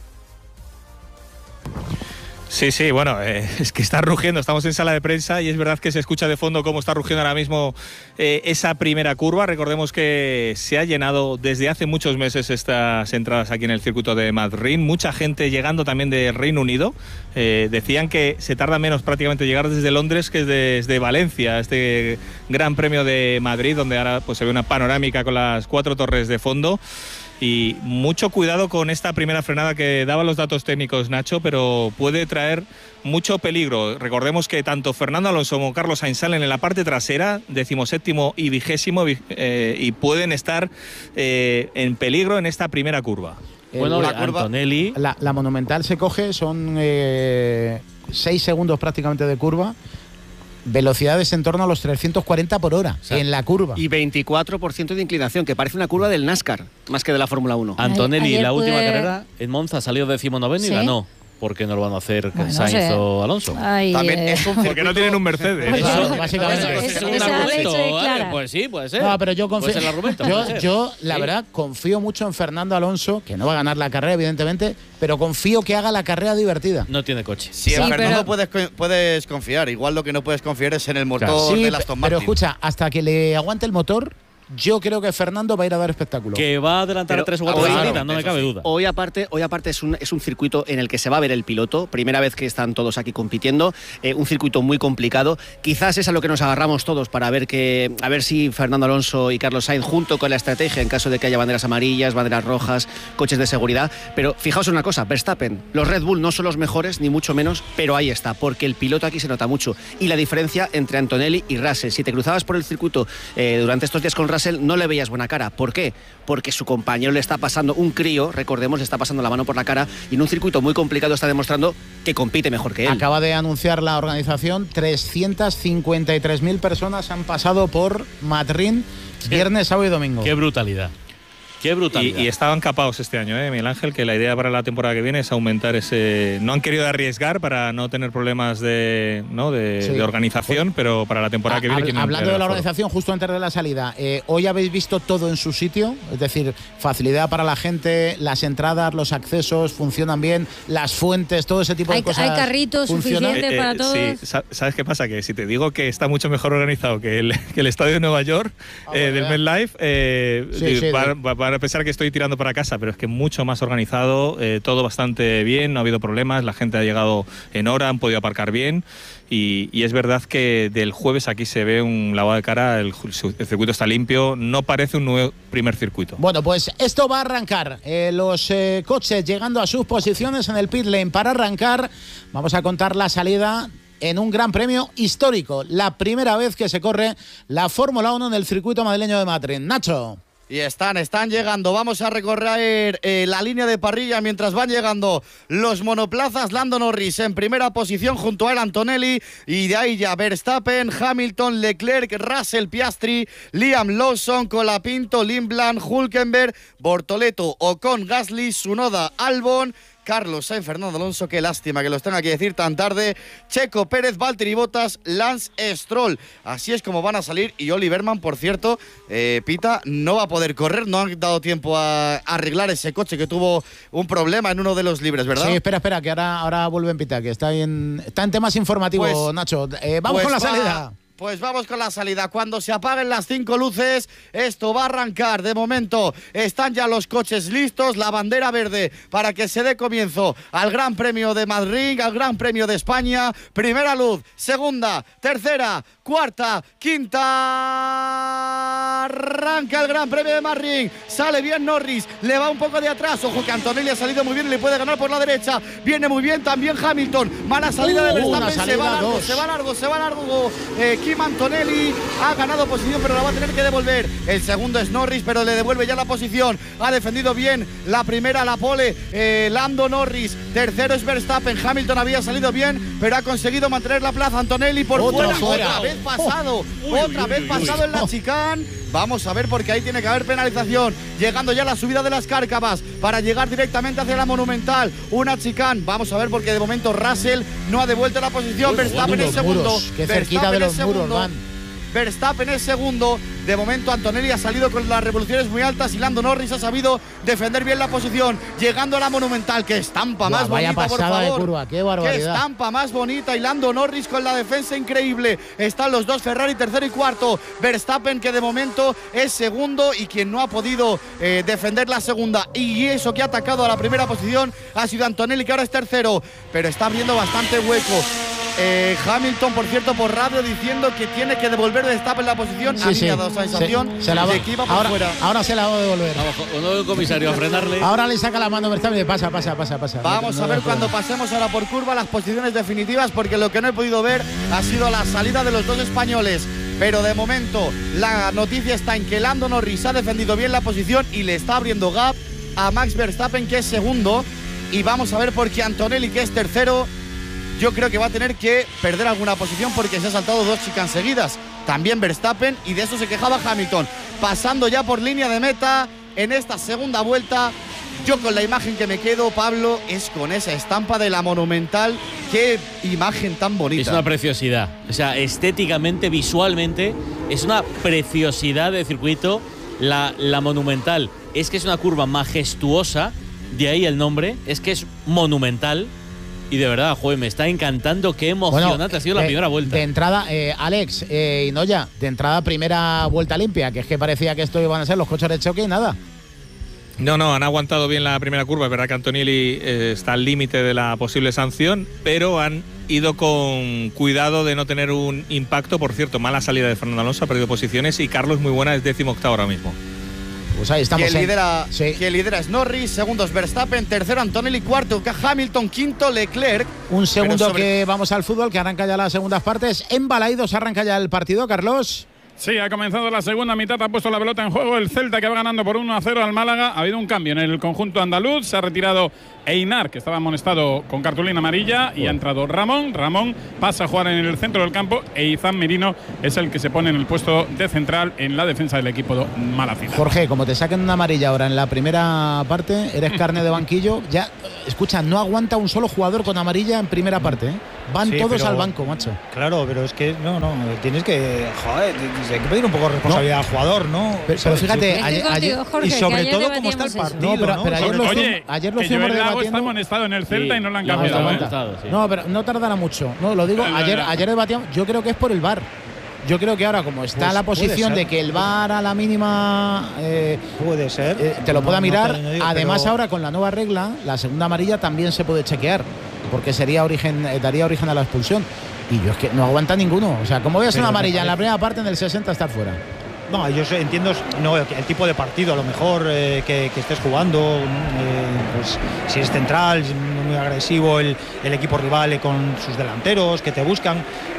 Speaker 14: Sí, sí, bueno, eh, es que está rugiendo, estamos en sala de prensa y es verdad que se escucha de fondo cómo está rugiendo ahora mismo eh, esa primera curva. Recordemos que se ha llenado desde hace muchos meses estas entradas aquí en el circuito de Madrid, mucha gente llegando también del Reino Unido. Eh, decían que se tarda menos prácticamente llegar desde Londres que desde Valencia, este Gran Premio de Madrid, donde ahora pues se ve una panorámica con las cuatro torres de fondo. Y mucho cuidado con esta primera frenada que daba los datos técnicos, Nacho, pero puede traer mucho peligro. Recordemos que tanto Fernando Alonso como Carlos Sainz salen en la parte trasera, decimoséptimo y vigésimo, eh, y pueden estar eh, en peligro en esta primera curva.
Speaker 2: Bueno, la, curva, Antonelli. La, la Monumental se coge, son eh, seis segundos prácticamente de curva. Velocidades en torno a los trescientos cuarenta por hora, o sea, en la curva.
Speaker 13: Y veinticuatro por ciento de inclinación, que parece una curva del NASCAR, más que de la Fórmula uno.
Speaker 4: Antonelli, la última pude... carrera en Monza salió decimonoveno, ¿sí?, y ganó. ¿Por qué no lo van a hacer bueno, Sainz no sé. o Alonso?
Speaker 14: Ay, También eh. es un porque no tienen un Mercedes.
Speaker 2: Eso, eso, básicamente.
Speaker 4: Eso, es, es un argumento. ¿Vale? Pues sí, puede ser.
Speaker 2: No, pero yo confío. Yo, yo, la ¿sí? verdad, confío mucho en Fernando Alonso, que no va a ganar la carrera, evidentemente, pero confío que haga la carrera divertida.
Speaker 4: No tiene coche.
Speaker 12: Sí, sí, en Fernando pero... puedes, puedes confiar. Igual lo que no puedes confiar es en el motor claro. sí, de Aston Martin.
Speaker 2: Pero escucha, hasta que le aguante el motor, yo creo que Fernando va a ir a dar espectáculo.
Speaker 4: Que va a adelantar
Speaker 13: Pero
Speaker 4: a tres o cuatro
Speaker 13: hoy,
Speaker 4: de salida,
Speaker 13: claro,
Speaker 4: no me cabe duda.
Speaker 13: Hoy aparte, hoy aparte es un, es un circuito en el que se va a ver el piloto, primera vez que están todos aquí compitiendo, eh, un circuito muy complicado. Quizás es a lo que nos agarramos todos para ver que a ver si Fernando Alonso y Carlos Sainz, junto con la estrategia en caso de que haya banderas amarillas, banderas rojas, coches de seguridad. Pero fijaos en una cosa, Verstappen, los Red Bull no son los mejores, ni mucho menos, pero ahí está, porque el piloto aquí se nota mucho. Y la diferencia entre Antonelli y Russell, si te cruzabas por el circuito eh, durante estos días con Russell, no le veías buena cara. ¿Por qué? Porque su compañero le está pasando, un crío, recordemos, le está pasando la mano por la cara y en un circuito muy complicado está demostrando que compite mejor que él.
Speaker 2: Acaba de anunciar la organización, trescientas cincuenta y tres mil personas han pasado por Madrid viernes, sábado y domingo.
Speaker 4: Qué brutalidad. Qué brutalidad.
Speaker 14: Y, y estaban capados este año, ¿eh, Miguel Ángel? Que la idea para la temporada que viene es aumentar ese... No han querido arriesgar para no tener problemas de, ¿no? de,
Speaker 2: Sí.
Speaker 14: de organización, pero para la temporada que viene...
Speaker 2: Habl-
Speaker 14: quieren
Speaker 2: Hablando
Speaker 14: ampliar
Speaker 2: de la
Speaker 14: el aforo.
Speaker 2: organización, justo antes de la salida, eh, hoy habéis visto todo en su sitio, es decir, facilidad para la gente, las entradas, los accesos funcionan bien, las fuentes, todo ese tipo
Speaker 5: Hay,
Speaker 2: de cosas.
Speaker 5: hay carritos
Speaker 2: ¿funciona?
Speaker 5: suficientes para todos.
Speaker 14: Sí, sa- ¿sabes qué pasa? Que si te digo que está mucho mejor organizado que el, que el estadio de Nueva York, eh, del MetLife, eh,
Speaker 2: Sí,
Speaker 14: digo,
Speaker 2: sí,
Speaker 14: van,
Speaker 2: sí.
Speaker 14: va- van a pensar que estoy tirando para casa, pero es que mucho más organizado, eh, todo bastante bien, no ha habido problemas, la gente ha llegado en hora, han podido aparcar bien y, y es verdad que del jueves aquí se ve un lavado de cara, el, ju- el circuito está limpio, no parece un nuevo primer circuito.
Speaker 2: Bueno, pues esto va a arrancar. Eh, los eh, coches llegando a sus posiciones en el pit lane para arrancar. Vamos a contar la salida en un gran premio histórico. La primera vez que se corre la Fórmula uno en el circuito madrileño de Madrid. Nacho.
Speaker 12: Y están, están llegando. Vamos a recorrer eh, la línea de parrilla mientras van llegando los monoplazas. Lando Norris en primera posición junto a el Antonelli. Y de ahí ya Verstappen, Hamilton, Leclerc, Russell, Piastri, Liam Lawson, Colapinto, Lindblad, Hülkenberg, Bortoleto, Ocon, Gasly, Tsunoda, Albon, Carlos Sainz, Fernando Alonso, qué lástima que los tenga que decir tan tarde, Checo Pérez, Valtteri Bottas, Lance Stroll. Así es como van a salir. Y Oliver Mann, por cierto, eh, Pita, no va a poder correr, no han dado tiempo a arreglar ese coche que tuvo un problema en uno de los libres, ¿verdad?
Speaker 2: Sí, espera, espera, que ahora, ahora vuelve en Pita, que está en, está en temas informativos,
Speaker 12: Pues-
Speaker 2: Nacho. Eh, vamos
Speaker 12: Pues
Speaker 2: con la
Speaker 12: va-
Speaker 2: salida.
Speaker 12: Pues vamos con la salida. Cuando se apaguen las cinco luces, esto va a arrancar. De momento están ya los coches listos, la bandera verde para que se dé comienzo al Gran Premio de Madrid, al Gran Premio de España. Primera luz, segunda, tercera, cuarta, quinta. Arranca el Gran Premio de Madrid. Sale bien Norris, le va un poco de atrás. Ojo que Antonelli ha salido muy bien y le puede ganar por la derecha. Viene muy bien también Hamilton. Mala salida de
Speaker 2: Uh, una
Speaker 12: Verstappen, se
Speaker 2: salida,
Speaker 12: va largo,
Speaker 2: dos.
Speaker 12: se va largo, se va largo. Eh, Kim Antonelli ha ganado posición, pero la va a tener que devolver. El segundo es Norris, pero le devuelve ya la posición. Ha defendido bien la primera, la pole, eh, Lando Norris. Tercero es Verstappen. Hamilton había salido bien, pero ha conseguido mantener la plaza. Antonelli por
Speaker 2: Otro
Speaker 12: fuera.
Speaker 2: fuera.
Speaker 12: Otra vez pasado. Otra vez pasado en la chicane. Vamos a ver porque ahí tiene que haber penalización. Llegando ya a la subida de las Cárcavas para llegar directamente hacia la Monumental. Una chicane. Vamos a ver porque de momento Russell no ha devuelto la posición.
Speaker 2: Uy,
Speaker 12: Verstappen
Speaker 2: unos
Speaker 12: es segundo.
Speaker 2: muros, qué cerquita de
Speaker 12: Verstappen
Speaker 2: los
Speaker 12: es
Speaker 2: muros
Speaker 12: segundo.
Speaker 2: van.
Speaker 12: Verstappen es segundo. De momento Antonelli ha salido con las revoluciones muy altas y Lando Norris ha sabido defender bien la posición. Llegando a la Monumental. Qué estampa
Speaker 2: Buah,
Speaker 12: más
Speaker 2: vaya
Speaker 12: bonita, por
Speaker 2: pasada de
Speaker 12: favor.
Speaker 2: curva, qué
Speaker 12: Qué
Speaker 2: barbaridad.
Speaker 12: estampa más bonita. Y Lando Norris con la defensa increíble. Están los dos Ferrari, tercero y cuarto. Verstappen, que de momento es segundo y quien no ha podido eh, defender la segunda. Y eso que ha atacado a la primera posición ha sido Antonelli, que ahora es tercero. Pero está abriendo bastante hueco. Eh, Hamilton, por cierto, por radio diciendo que tiene que devolver Verstappen la posición.
Speaker 2: Sí,
Speaker 12: a mí
Speaker 2: sí.
Speaker 12: me ha dado sensación
Speaker 2: Se- se la va-
Speaker 12: de que iba por
Speaker 2: ahora,
Speaker 12: fuera.
Speaker 2: ahora se la va a devolver.
Speaker 4: Vamos, con el comisario a frenarle.
Speaker 2: Ahora le saca la mano Verstappen y le pasa, pasa, pasa, pasa.
Speaker 12: Vamos
Speaker 2: No,
Speaker 12: a
Speaker 2: no
Speaker 12: ver
Speaker 2: da
Speaker 12: cuando
Speaker 2: problema.
Speaker 12: pasemos ahora por curva las posiciones definitivas, porque lo que no he podido ver ha sido la salida de los dos españoles. Pero de momento la noticia está en que Lando Norris ha defendido bien la posición y le está abriendo gap a Max Verstappen, que es segundo. Y vamos a ver por qué Antonelli, que es tercero, yo creo que va a tener que perder alguna posición porque se ha saltado dos chicanes seguidas. También Verstappen, y de eso se quejaba Hamilton. Pasando ya por línea de meta en esta segunda vuelta. Yo con la imagen que me quedo, Pablo, es con esa estampa de la Monumental. Qué imagen tan bonita.
Speaker 4: Es una preciosidad. O sea, estéticamente, visualmente, es una preciosidad de circuito. La, la Monumental es que es una curva majestuosa, de ahí el nombre, es que es monumental. Y de verdad, joder, me está encantando. Qué emocionante
Speaker 2: bueno,
Speaker 4: ha sido
Speaker 2: de,
Speaker 4: la primera vuelta.
Speaker 2: De entrada, eh, Alex eh, y Noya, de entrada primera vuelta limpia, que es que parecía que esto iban a ser los coches de choque y nada.
Speaker 14: No, no, han aguantado bien la primera curva. Es verdad que Antonelli eh, está al límite de la posible sanción, pero han ido con cuidado de no tener un impacto. Por cierto, mala salida de Fernando Alonso, ha perdido posiciones y Carlos muy buena, es décimo octavo ahora mismo.
Speaker 2: Pues ahí estamos.
Speaker 12: Quien
Speaker 2: en...
Speaker 12: lidera,
Speaker 2: sí.
Speaker 12: quien lidera es Norris, segundo es Verstappen, tercero Antonelli, cuarto Hamilton, quinto Leclerc.
Speaker 2: Un segundo
Speaker 12: sobre...
Speaker 2: que vamos al fútbol, que arranca ya las segundas partes. En Balaidos arranca ya el partido, Carlos.
Speaker 1: Sí, ha comenzado la segunda mitad, ha puesto la pelota en juego el Celta, que va ganando por uno a cero al Málaga. Ha habido un cambio en el conjunto andaluz, se ha retirado Einar, que estaba amonestado con cartulina amarilla, y ha entrado Ramón. Ramón pasa a jugar en el centro del campo e Izan Merino es el que se pone en el puesto de central en la defensa del equipo malacita.
Speaker 2: Jorge, como te saquen una amarilla ahora en la primera parte, eres carne de banquillo. Ya, escucha, no aguanta un solo jugador con amarilla en primera parte, ¿eh? Van
Speaker 3: sí,
Speaker 2: todos
Speaker 3: pero,
Speaker 2: al banco, macho.
Speaker 3: Claro, pero es que no, no, tienes que, joder, hay que pedir un poco de responsabilidad no. al jugador, ¿no?
Speaker 2: Pero, pero fíjate,
Speaker 5: sí.
Speaker 2: ayer, ayer
Speaker 5: Jorge,
Speaker 3: y sobre todo
Speaker 5: ayer
Speaker 3: cómo está el partido,
Speaker 2: no, pero,
Speaker 3: ¿no?
Speaker 2: pero ayer, lo
Speaker 1: Oye,
Speaker 2: ayer lo
Speaker 1: que
Speaker 2: fuimos
Speaker 1: Joel Lago
Speaker 2: debatiendo.
Speaker 1: está amonestado en el Celta
Speaker 2: sí.
Speaker 1: y no lo han
Speaker 2: No,
Speaker 1: cambiado.
Speaker 2: no,
Speaker 1: ¿eh?
Speaker 2: no, sí. no, pero no tardará mucho. No, lo digo, ayer, ayer debatíamos, yo creo que es por el V A R. Yo creo que ahora, como está pues la posición de que el V A R a la mínima eh,
Speaker 3: puede ser,
Speaker 2: eh, te lo pueda
Speaker 3: no,
Speaker 2: mirar.
Speaker 3: no te digo,
Speaker 2: además,
Speaker 3: pero...
Speaker 2: ahora con la nueva regla, la segunda amarilla también se puede chequear, porque sería origen, eh, daría origen a la expulsión. Y yo es que no aguanta ninguno. O sea, ¿cómo voy a hacer una amarilla en la primera parte en el sesenta estar fuera?
Speaker 3: No, yo entiendo no, el tipo de partido, a lo mejor eh, que, que estés jugando, eh, pues si es central, muy agresivo el, el equipo rival con sus delanteros que te buscan,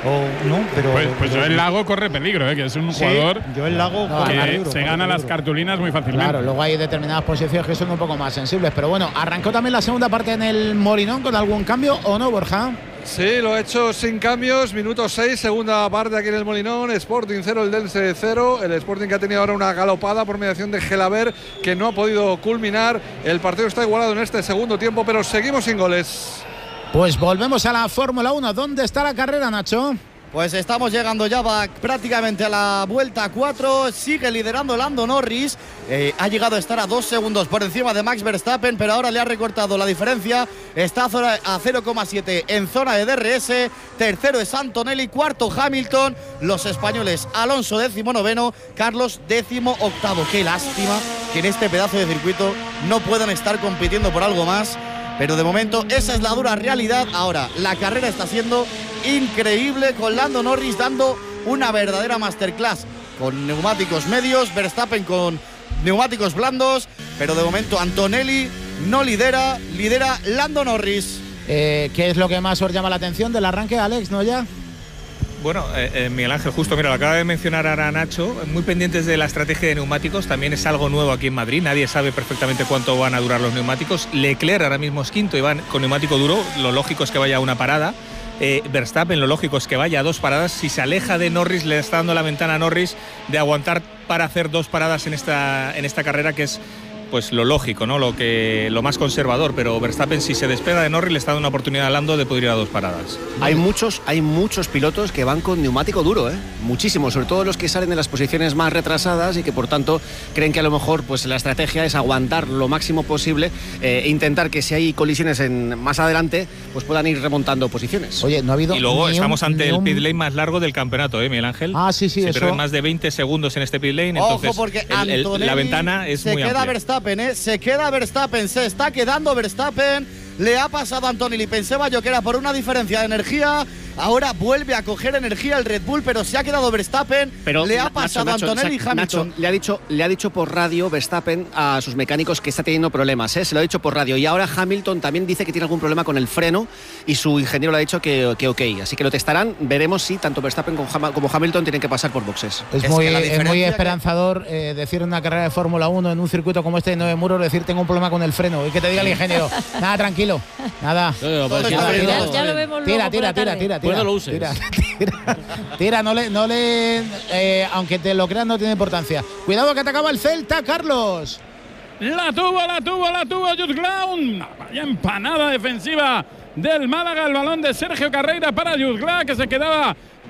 Speaker 3: o no, pero
Speaker 1: pues, pues
Speaker 3: pero,
Speaker 1: Joel Lago corre peligro, ¿eh? Que es un
Speaker 3: sí,
Speaker 1: jugador
Speaker 3: Joel Lago
Speaker 1: no, que
Speaker 3: peligro,
Speaker 1: se gana las cartulinas muy fácilmente.
Speaker 2: Claro, luego hay determinadas posiciones que son un poco más sensibles, pero bueno, arrancó también la segunda parte en el Molinón con algún cambio, ¿o no, Borja?
Speaker 6: Sí, lo ha hecho sin cambios, minuto seis, segunda parte aquí en el Molinón, Sporting cero, el Dense cero, el Sporting que ha tenido ahora una galopada por mediación de Gelaber que no ha podido culminar, el partido está igualado en este segundo tiempo, pero seguimos sin goles.
Speaker 2: Pues volvemos a la Fórmula uno, ¿dónde está la carrera, Nacho?
Speaker 12: Pues estamos llegando ya va prácticamente a la vuelta cuatro, sigue liderando Lando Norris, eh, ha llegado a estar a dos segundos por encima de Max Verstappen, pero ahora le ha recortado la diferencia, está a cero coma siete en zona de D R S, tercero es Antonelli, cuarto Hamilton, los españoles Alonso décimo noveno, Carlos décimo octavo. Qué lástima que en este pedazo de circuito no puedan estar compitiendo por algo más. Pero de momento esa es la dura realidad. Ahora, la carrera está siendo increíble con Lando Norris dando una verdadera masterclass con neumáticos medios, Verstappen con neumáticos blandos, pero de momento Antonelli no lidera, lidera Lando Norris.
Speaker 2: Eh, ¿Qué es lo que más os llama la atención del arranque, Alex, no ya?
Speaker 14: Bueno, eh, eh, Miguel Ángel, justo, mira, lo acaba de mencionar ahora Nacho, muy pendientes de la estrategia de neumáticos, también es algo nuevo aquí en Madrid, nadie sabe perfectamente cuánto van a durar los neumáticos. Leclerc ahora mismo es quinto y van con neumático duro, lo lógico es que vaya a una parada. Eh, Verstappen, lo lógico es que vaya a dos paradas. Si se aleja de Norris, le está dando la ventana a Norris de aguantar para hacer dos paradas en esta, en esta carrera, que es pues lo lógico, ¿no? Lo que lo más conservador, pero Verstappen, si se despega de Norris, le está dando una oportunidad a Lando de poder ir a dos paradas.
Speaker 13: Hay muchos, hay muchos pilotos que van con neumático duro, ¿eh? Muchísimos, sobre todo los que salen de las posiciones más retrasadas y que por tanto creen que a lo mejor pues la estrategia es aguantar lo máximo posible e intentar que si hay colisiones en, más adelante, pues puedan ir remontando posiciones.
Speaker 2: Oye, no ha habido.
Speaker 14: Y luego estamos
Speaker 2: un,
Speaker 14: ante el
Speaker 2: un...
Speaker 14: pit lane más largo del campeonato, ¿eh, Miguel Ángel?
Speaker 2: Ah, sí, sí,
Speaker 14: se
Speaker 2: eso.
Speaker 14: pierden más de veinte segundos en este pit lane,
Speaker 12: Ojo,
Speaker 14: entonces
Speaker 12: porque
Speaker 14: el, el, la ventana es
Speaker 12: se
Speaker 14: muy
Speaker 12: queda
Speaker 14: amplia.
Speaker 12: Verstappen, ¿eh? Se queda Verstappen, se está quedando Verstappen, le ha pasado a Antonelli, pensaba yo que era por una diferencia de energía, ahora vuelve a coger energía el Red Bull, pero se ha quedado Verstappen,
Speaker 13: pero
Speaker 12: le ha
Speaker 13: Nacho,
Speaker 12: pasado a
Speaker 13: Nacho,
Speaker 12: Antonelli y Hamilton.
Speaker 13: Nacho, le ha dicho, le ha dicho por radio Verstappen a sus mecánicos que está teniendo problemas, ¿eh? Se lo ha dicho por radio, y ahora Hamilton también dice que tiene algún problema con el freno y su ingeniero le ha dicho que, que ok, así que lo testarán, veremos si tanto Verstappen como Hamilton tienen que pasar por boxes.
Speaker 2: Es, es muy, es muy esperanzador que... eh, decir en una carrera de Fórmula uno en un circuito como este de nueve muros, decir tengo un problema con el freno y que te diga el ingeniero, nada, tranquilo, nada,
Speaker 4: no, no,
Speaker 2: nada,
Speaker 4: tira,
Speaker 2: tira,
Speaker 5: ya, ya lo vemos
Speaker 2: tira,
Speaker 5: luego
Speaker 2: tira,
Speaker 5: por la
Speaker 2: tira, tira, tira,
Speaker 4: pues no lo uses.
Speaker 2: tira, tira, tira, no le, no le eh, aunque te lo creas no tiene importancia. Cuidado que te acaba el Celta, Carlos.
Speaker 1: La tuvo, la tuvo, la tuvo Just Clown. Vaya empanada defensiva del Málaga, el balón de Sergio Carreira para Just Clown, que se quedaba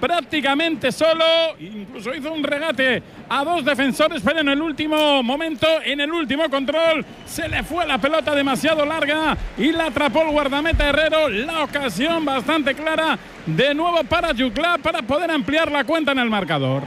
Speaker 1: prácticamente solo, incluso hizo un regate a dos defensores, pero en el último momento, en el último control, se le fue la pelota demasiado larga y la atrapó el guardameta Herrero. La ocasión bastante clara de nuevo para Juclà para poder ampliar la cuenta en el marcador.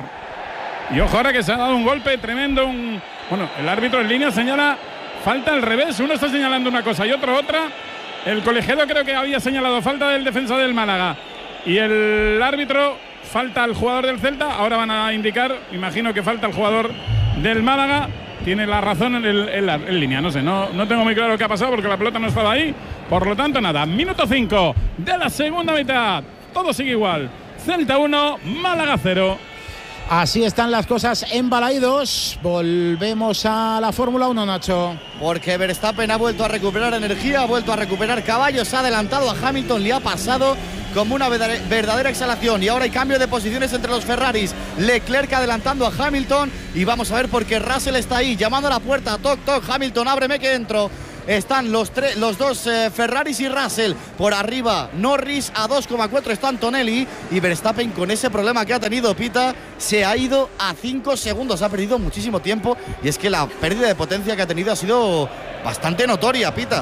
Speaker 1: Y ojo ahora que se ha dado un golpe tremendo. Un, bueno, el árbitro en línea señala falta al revés. Uno está señalando una cosa y otro otra. El colegiado creo que había señalado falta del defensa del Málaga. Y el árbitro falta al jugador del Celta. Ahora van a indicar, imagino que falta al jugador del Málaga. Tiene la razón en, el, en, la, en línea, no sé, no, no tengo muy claro qué ha pasado porque la pelota no estaba ahí. Por lo tanto, nada, minuto cinco de la segunda mitad. Todo sigue igual. Celta uno, Málaga cero.
Speaker 2: Así están las cosas en Balaídos. Volvemos a la Fórmula uno, Nacho.
Speaker 12: Porque Verstappen ha vuelto a recuperar energía, ha vuelto a recuperar caballos, ha adelantado a Hamilton, le ha pasado como una verdadera exhalación. Y ahora hay cambio de posiciones entre los Ferraris. Leclerc adelantando a Hamilton. Y vamos a ver por qué Russell está ahí, llamando a la puerta. Toc, toc, Hamilton, ábreme que entro. Están los, los dos eh, Ferraris y Russell por arriba. Norris a dos coma cuatro está Antonelli. Y Verstappen, con ese problema que ha tenido Pita, se ha ido a cinco segundos. Ha perdido muchísimo tiempo. Y es que la pérdida de potencia que ha tenido ha sido bastante notoria, Pita.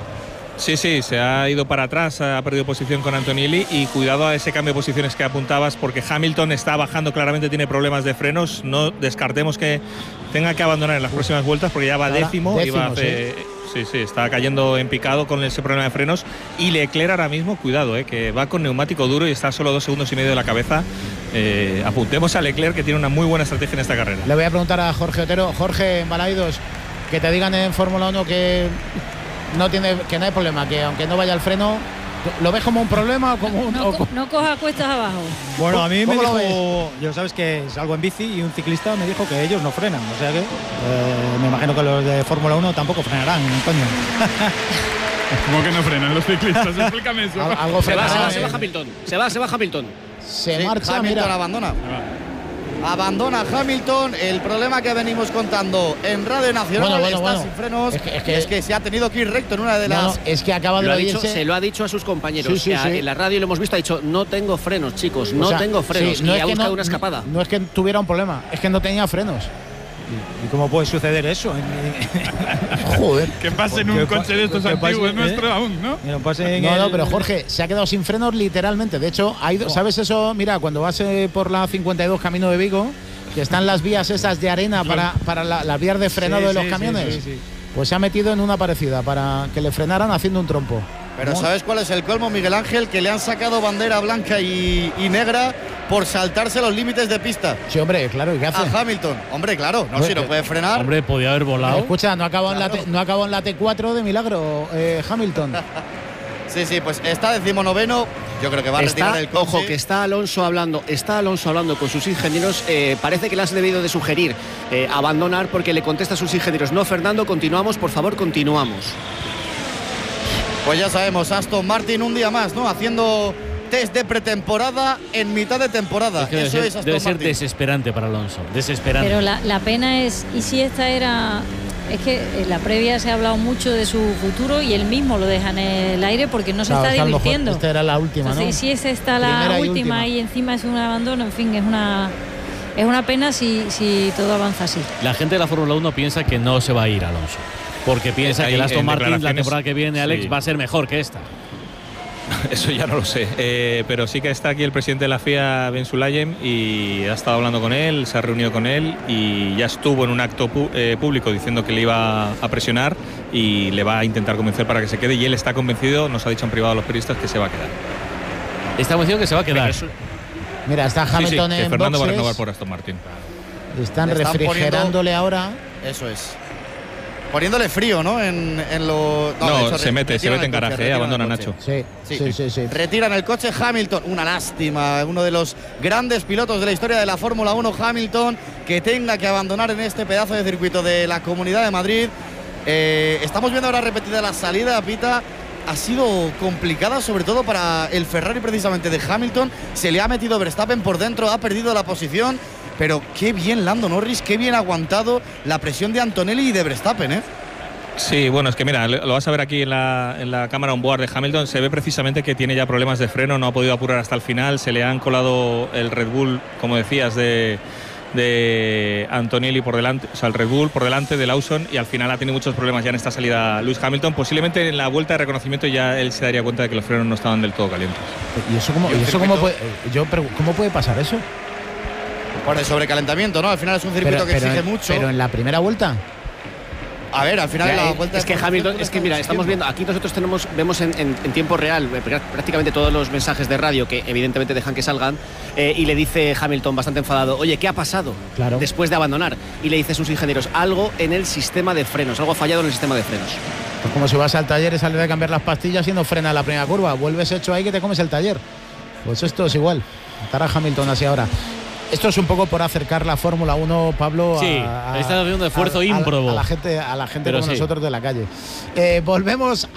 Speaker 14: Sí, sí, se ha ido para atrás, ha perdido posición con Antonelli. Y cuidado a ese cambio de posiciones que apuntabas, porque Hamilton está bajando, claramente tiene problemas de frenos. No descartemos que tenga que abandonar en las próximas vueltas, porque ya va décimo, décimo y va a hacer, sí. Sí, sí, está cayendo en picado con ese problema de frenos. Y Leclerc ahora mismo, cuidado, eh, que va con neumático duro y está solo dos segundos y medio de la cabeza. Eh, apuntemos a Leclerc, que tiene una muy buena estrategia en esta carrera.
Speaker 2: Le voy a preguntar a Jorge Otero. Jorge, en Balaídos, que te digan en Fórmula uno que no tiene, que no hay problema, que aunque no vaya al freno, ¿lo ves como un problema o como un...?
Speaker 5: No,
Speaker 2: o,
Speaker 5: no coja cuestas abajo.
Speaker 3: Bueno, a mí me dijo, yo sabes que salgo en bici y un ciclista me dijo que ellos no frenan, o sea que eh, me imagino que los de Fórmula uno tampoco frenarán, Antonio.
Speaker 1: ¿Cómo que no frenan los ciclistas? Explícame eso.
Speaker 13: Al, algo se, va, se va, se va Hamilton, se va, se va Hamilton.
Speaker 12: Se sí, marcha, Hamilton mira. abandona. Abandona Hamilton. El problema que venimos contando en Radio Nacional, bueno, bueno, está bueno. sin frenos. Es que, es, que, es que se ha tenido que ir recto en una de las. No, no,
Speaker 2: es que acaba de
Speaker 13: lo dicho, se lo ha dicho a sus compañeros. Sí, sí, sí. En la radio lo hemos visto, ha dicho: no tengo frenos, chicos, no o sea, tengo frenos. Sí, no y ha buscado no, una escapada.
Speaker 2: No es que tuviera un problema, es que no tenía frenos.
Speaker 3: ¿Y cómo puede suceder eso?
Speaker 2: Joder.
Speaker 1: Que pase en un coche de estos antiguos, ¿eh? Nuestro aún, ¿no?
Speaker 2: No, no, no, pero Jorge, se ha quedado sin frenos literalmente. De hecho, ha ido, ¿sabes eso? Mira, cuando vas eh, por la cincuenta y dos camino de Vigo, que están las vías esas de arena para, para la, las vías de frenado sí, de los sí, camiones, sí, sí, sí. Pues se ha metido en una parecida para que le frenaran haciendo un trompo.
Speaker 12: Pero ¿cómo? ¿Sabes cuál es el colmo, Miguel Ángel? Que le han sacado bandera blanca y, y negra por saltarse los límites de pista.
Speaker 2: Sí, hombre, claro, ¿y qué hace?
Speaker 12: A Hamilton. Hombre, claro, no, hombre, si no puede frenar.
Speaker 4: Hombre, podía haber volado.
Speaker 2: Escucha, no acabó claro. en, no en la T cuatro de milagro, eh, Hamilton.
Speaker 12: Sí, sí, pues está decimonoveno. Yo creo que va a
Speaker 13: está,
Speaker 12: retirar el coche.
Speaker 13: Ojo, que está Alonso hablando, está Alonso hablando con sus ingenieros. Eh, parece que le has debido de sugerir eh, abandonar, porque le contesta a sus ingenieros: no, Fernando, continuamos, por favor, continuamos.
Speaker 12: Pues ya sabemos, Aston Martin un día más, ¿no? Haciendo test de pretemporada en mitad de temporada.
Speaker 4: Es que Eso
Speaker 12: debe
Speaker 4: es
Speaker 12: ser,
Speaker 4: Aston
Speaker 12: debe
Speaker 4: ser desesperante para Alonso, desesperante.
Speaker 5: Pero la, la pena es, ¿y si esta era...? Es que en la previa se ha hablado mucho de su futuro y él mismo lo deja en el aire porque no se claro, está divirtiendo.
Speaker 2: Esta era la última,
Speaker 5: Entonces,
Speaker 2: ¿no?
Speaker 5: Si es esta la Primera última y, última. y encima es un abandono, en fin, es una es una pena si, si todo avanza así.
Speaker 4: La gente de la Fórmula uno piensa que no se va a ir Alonso, porque piensa que el Aston Martin la temporada que viene, Alex, sí. va a ser mejor que esta.
Speaker 14: Eso ya no lo sé, eh, pero sí que está aquí el presidente de la F I A, Ben Sulayem, y ha estado hablando con él, se ha reunido con él y ya estuvo en un acto pu eh, público diciendo que le iba a presionar y le va a intentar convencer para que se quede, y él está convencido, nos ha dicho en privado a los periodistas, que se va a quedar.
Speaker 4: Está convencido que se va a quedar.
Speaker 2: Eso... Mira, está Hamilton sí, sí,
Speaker 14: que
Speaker 2: en
Speaker 14: Fernando
Speaker 2: boxes.
Speaker 14: va a renovar por Aston Martin.
Speaker 2: Están, están refrigerándole poniendo... ahora.
Speaker 12: Eso es. Poniéndole frío, ¿no? En, en lo...
Speaker 14: No, no hecho, se mete, se mete en garaje, coche, abandona Nacho.
Speaker 2: Sí sí, sí, sí, sí.
Speaker 12: Retiran el coche Hamilton. Una lástima. Uno de los grandes pilotos de la historia de la Fórmula uno, Hamilton, que tenga que abandonar en este pedazo de circuito de la Comunidad de Madrid. Eh, estamos viendo ahora repetida la salida, Pita. Ha sido complicada, sobre todo para el Ferrari precisamente de Hamilton. Se le ha metido Verstappen por dentro, ha perdido la posición. Pero qué bien Lando Norris, qué bien ha aguantado la presión de Antonelli y de Verstappen, ¿eh?
Speaker 14: Sí, bueno, es que mira, lo vas a ver aquí en la, en la cámara on-board de Hamilton, se ve precisamente que tiene ya problemas de freno, no ha podido apurar hasta el final, se le han colado el Red Bull, como decías, de, de Antonelli por delante, o sea, el Red Bull por delante de Lawson, y al final ha tenido muchos problemas ya en esta salida Lewis Hamilton. Posiblemente en la vuelta de reconocimiento ya él se daría cuenta de que los frenos no estaban del todo calientes.
Speaker 2: ¿Y eso cómo, y eso cómo, puede, yo, ¿cómo puede pasar eso?
Speaker 12: Por el sobrecalentamiento, ¿no? Al final es un circuito
Speaker 2: pero,
Speaker 12: que
Speaker 2: pero,
Speaker 12: exige mucho.
Speaker 2: Pero en la primera vuelta.
Speaker 12: A ver, al final
Speaker 13: ya,
Speaker 12: la
Speaker 13: eh,
Speaker 12: vuelta
Speaker 13: es que Hamilton, es que mira, estamos viendo, aquí nosotros tenemos, vemos en, en, en tiempo real prácticamente todos los mensajes de radio que evidentemente dejan que salgan, eh, y le dice Hamilton bastante enfadado, oye, ¿qué ha pasado?
Speaker 2: Claro.
Speaker 13: Después de abandonar, y le dice a sus ingenieros, algo en el sistema de frenos, algo ha fallado en el sistema de frenos.
Speaker 2: Pues como si vas al taller y sales de cambiar las pastillas y no frena la primera curva, vuelves hecho ahí que te comes el taller. Pues esto es igual. Estará Hamilton así ahora. Esto es un poco por acercar la Fórmula uno, Pablo,
Speaker 4: sí,
Speaker 2: a, a,
Speaker 4: está haciendo un esfuerzo
Speaker 2: a,
Speaker 4: ímprobo
Speaker 2: a, a la gente, a la gente
Speaker 4: Pero
Speaker 2: como
Speaker 4: sí.
Speaker 2: nosotros de la calle. Eh, volvemos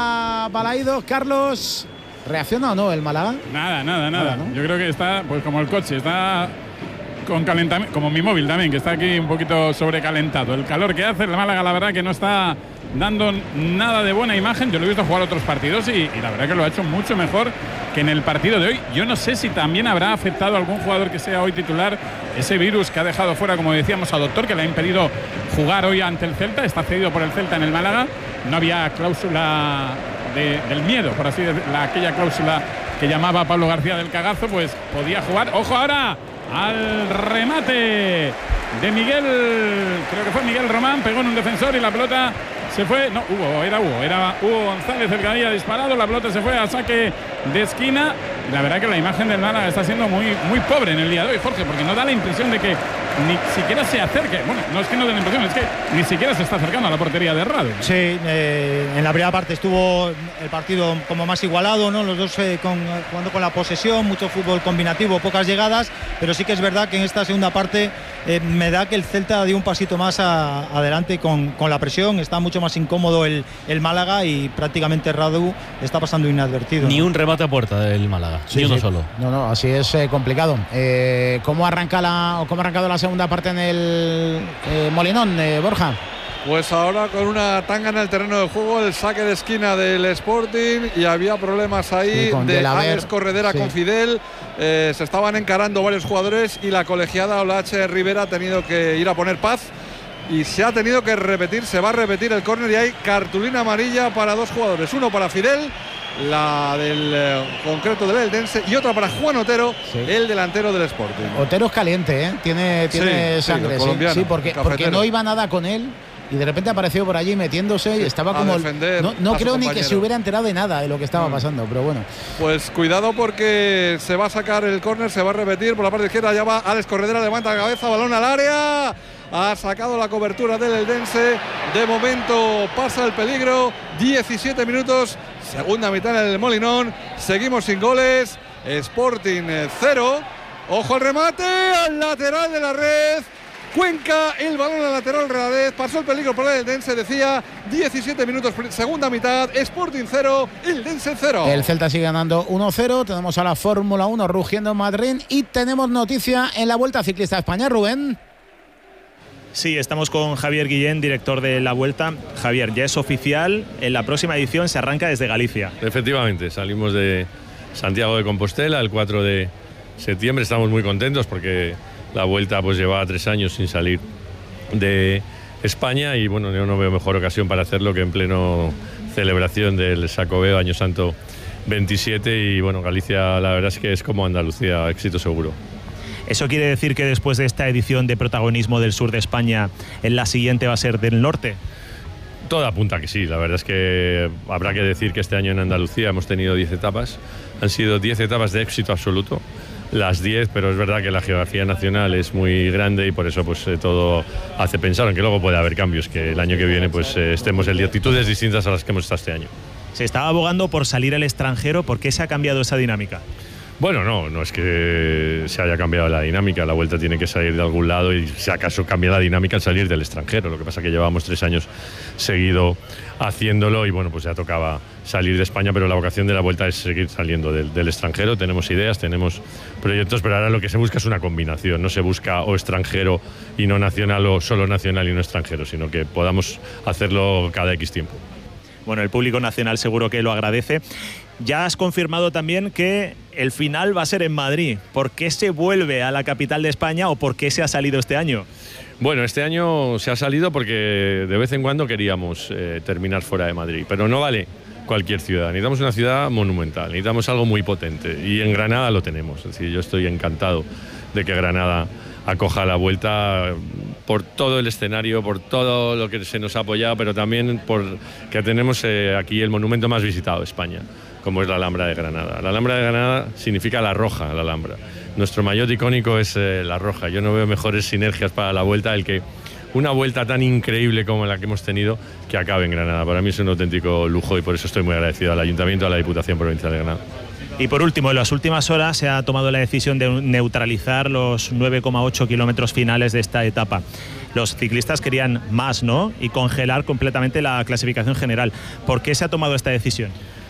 Speaker 2: a Balaidos. Carlos, ¿reacciona o no el Málaga?
Speaker 1: Nada, nada, nada.
Speaker 2: Nada, ¿no?
Speaker 1: Yo creo que está, pues como el coche, está con calentamiento, como mi móvil también, que está aquí un poquito sobrecalentado. El calor que hace el Málaga, la verdad que no está dando nada de buena imagen. Yo lo he visto jugar otros partidos y, y la verdad que lo ha hecho mucho mejor que en el partido de hoy. Yo no sé si también habrá afectado a algún jugador que sea hoy titular ese virus que ha dejado fuera, como decíamos, a Doctor, que le ha impedido jugar hoy ante el Celta. Está cedido por el Celta en el Málaga. No había cláusula de, del miedo, por así decirlo, aquella cláusula que llamaba Pablo García del cagazo, pues podía jugar. ¡Ojo ahora! Al remate de Miguel, creo que fue Miguel Román, pegó en un defensor y la pelota se fue, no, Hugo, era Hugo, era Hugo González el que había disparado, la pelota se fue a saque de esquina. La verdad que la imagen del Málaga está siendo muy, muy pobre en el día de hoy, Jorge, porque no da la impresión de que ni siquiera se acerque. Bueno, no es que no dé la impresión, es que ni siquiera se está acercando a la portería de Radu.
Speaker 3: Sí, eh, en la primera parte estuvo el partido como más igualado, ¿no? Los dos eh, con, jugando con la posesión, mucho fútbol combinativo, pocas llegadas, pero sí que es verdad que en esta segunda parte eh, me da que el Celta dio un pasito más a, adelante con, con la presión, está mucho más incómodo el, el Málaga y prácticamente Radu está pasando inadvertido.
Speaker 4: Ni
Speaker 3: ¿no?
Speaker 4: un remate a puerta del Málaga,
Speaker 2: Sí,
Speaker 4: ni uno
Speaker 2: sí.
Speaker 4: solo.
Speaker 2: No, no, así es eh, complicado. Eh, ¿Cómo arranca la, o cómo ha arrancado la segunda parte en el eh, Molinón, eh, Borja?
Speaker 6: Pues ahora con una tanga en el terreno de juego, el saque de esquina del Sporting, y había problemas ahí
Speaker 2: Sí, con
Speaker 6: de
Speaker 2: Delaver,
Speaker 6: Alex Corredera
Speaker 2: sí.
Speaker 6: con Fidel. Eh, se estaban encarando varios jugadores y la colegiada Olache Rivera ha tenido que ir a poner paz y se ha tenido que repetir, se va a repetir el córner y hay cartulina amarilla para dos jugadores, uno para Fidel, la del eh, concreto del Eldense, y otra para Juan Otero,
Speaker 2: Sí.
Speaker 6: el delantero del Sporting.
Speaker 2: Otero es caliente, ¿eh? Tiene, tiene
Speaker 6: Sí, sí,
Speaker 2: sangre,
Speaker 6: el
Speaker 2: sí,
Speaker 6: colombiano,
Speaker 2: sí, porque,
Speaker 6: el
Speaker 2: porque
Speaker 6: cafetero.
Speaker 2: no iba nada con él y de repente apareció por allí metiéndose y estaba
Speaker 6: A
Speaker 2: como... el-
Speaker 6: defender
Speaker 2: no no
Speaker 6: a su
Speaker 2: creo ni que
Speaker 6: compañero.
Speaker 2: se hubiera enterado de nada de lo que estaba
Speaker 6: Mm.
Speaker 2: pasando, pero bueno.
Speaker 6: Pues cuidado porque se va a sacar el córner, se va a repetir por la parte izquierda, ya va Alex Corredera, levanta la cabeza, balón al área, ha sacado la cobertura del Eldense, de momento pasa el peligro, diecisiete minutos, segunda mitad en el Molinón, seguimos sin goles, Sporting cero, ojo al remate, al lateral de la red, Cuenca, el balón al lateral de la red, pasó el peligro por el Eldense, decía, diecisiete minutos, segunda mitad, Sporting cero, Eldense cero.
Speaker 2: El Celta sigue ganando uno cero, tenemos a la Fórmula uno rugiendo en Madrid y tenemos noticia en la Vuelta Ciclista a España, Rubén.
Speaker 15: Sí, estamos con Javier Guillén, director de La Vuelta. Javier, ya es oficial, en la próxima edición se arranca desde Galicia.
Speaker 16: Efectivamente, salimos de Santiago de Compostela el cuatro de septiembre, estamos muy contentos porque la Vuelta pues llevaba tres años sin salir de España y bueno, yo no veo mejor ocasión para hacerlo que en pleno celebración del Xacobeo Año Santo veintisiete y bueno, Galicia la verdad es que es como Andalucía, éxito seguro.
Speaker 15: ¿Eso quiere decir que después de esta edición de protagonismo del sur de España, en la siguiente va a ser del norte?
Speaker 16: Todo apunta que sí, la verdad es que habrá que decir que este año en Andalucía hemos tenido diez etapas, han sido diez etapas de éxito absoluto, las diez, pero es verdad que la geografía nacional es muy grande y por eso pues eh, todo hace pensar, aunque luego puede haber cambios, que el año que viene pues eh, estemos en altitudes distintas a las que hemos estado este año.
Speaker 15: Se estaba abogando por salir al extranjero, ¿por qué se ha cambiado esa dinámica?
Speaker 16: Bueno, no, no es que se haya cambiado la dinámica, la Vuelta tiene que salir de algún lado y si acaso cambia la dinámica al salir del extranjero. Lo que pasa es que llevábamos tres años seguido haciéndolo y bueno, pues ya tocaba salir de España, pero la vocación de la Vuelta es seguir saliendo del, del extranjero. Tenemos ideas, tenemos proyectos, pero ahora lo que se busca es una combinación. No se busca o extranjero y no nacional o solo nacional y no extranjero, sino que podamos hacerlo cada X tiempo.
Speaker 15: Bueno, el público nacional seguro que lo agradece. Ya has confirmado también que el final va a ser en Madrid. ¿Por qué se vuelve a la capital de España o por qué se ha salido este año?
Speaker 16: Bueno, este año se ha salido porque de vez en cuando queríamos eh, terminar fuera de Madrid, pero no vale cualquier ciudad. Necesitamos una ciudad monumental, necesitamos algo muy potente y en Granada lo tenemos. Es decir, yo estoy encantado de que Granada acoja la Vuelta por todo el escenario, por todo lo que se nos ha apoyado, pero también por que tenemos eh, aquí el monumento más visitado de España, como es la Alhambra de Granada. La Alhambra de Granada significa la roja, la Alhambra. Nuestro maillot icónico es eh, la roja. Yo no veo mejores sinergias para la Vuelta el que una Vuelta tan increíble como la que hemos tenido que acabe en Granada. Para mí es un auténtico lujo y por eso estoy muy agradecido al Ayuntamiento, a la Diputación Provincial de Granada.
Speaker 15: Y por último, en las últimas horas se ha tomado la decisión de neutralizar los nueve coma ocho kilómetros finales de esta etapa. Los ciclistas querían más, ¿no? Y congelar completamente la clasificación general. ¿Por qué se ha tomado esta decisión?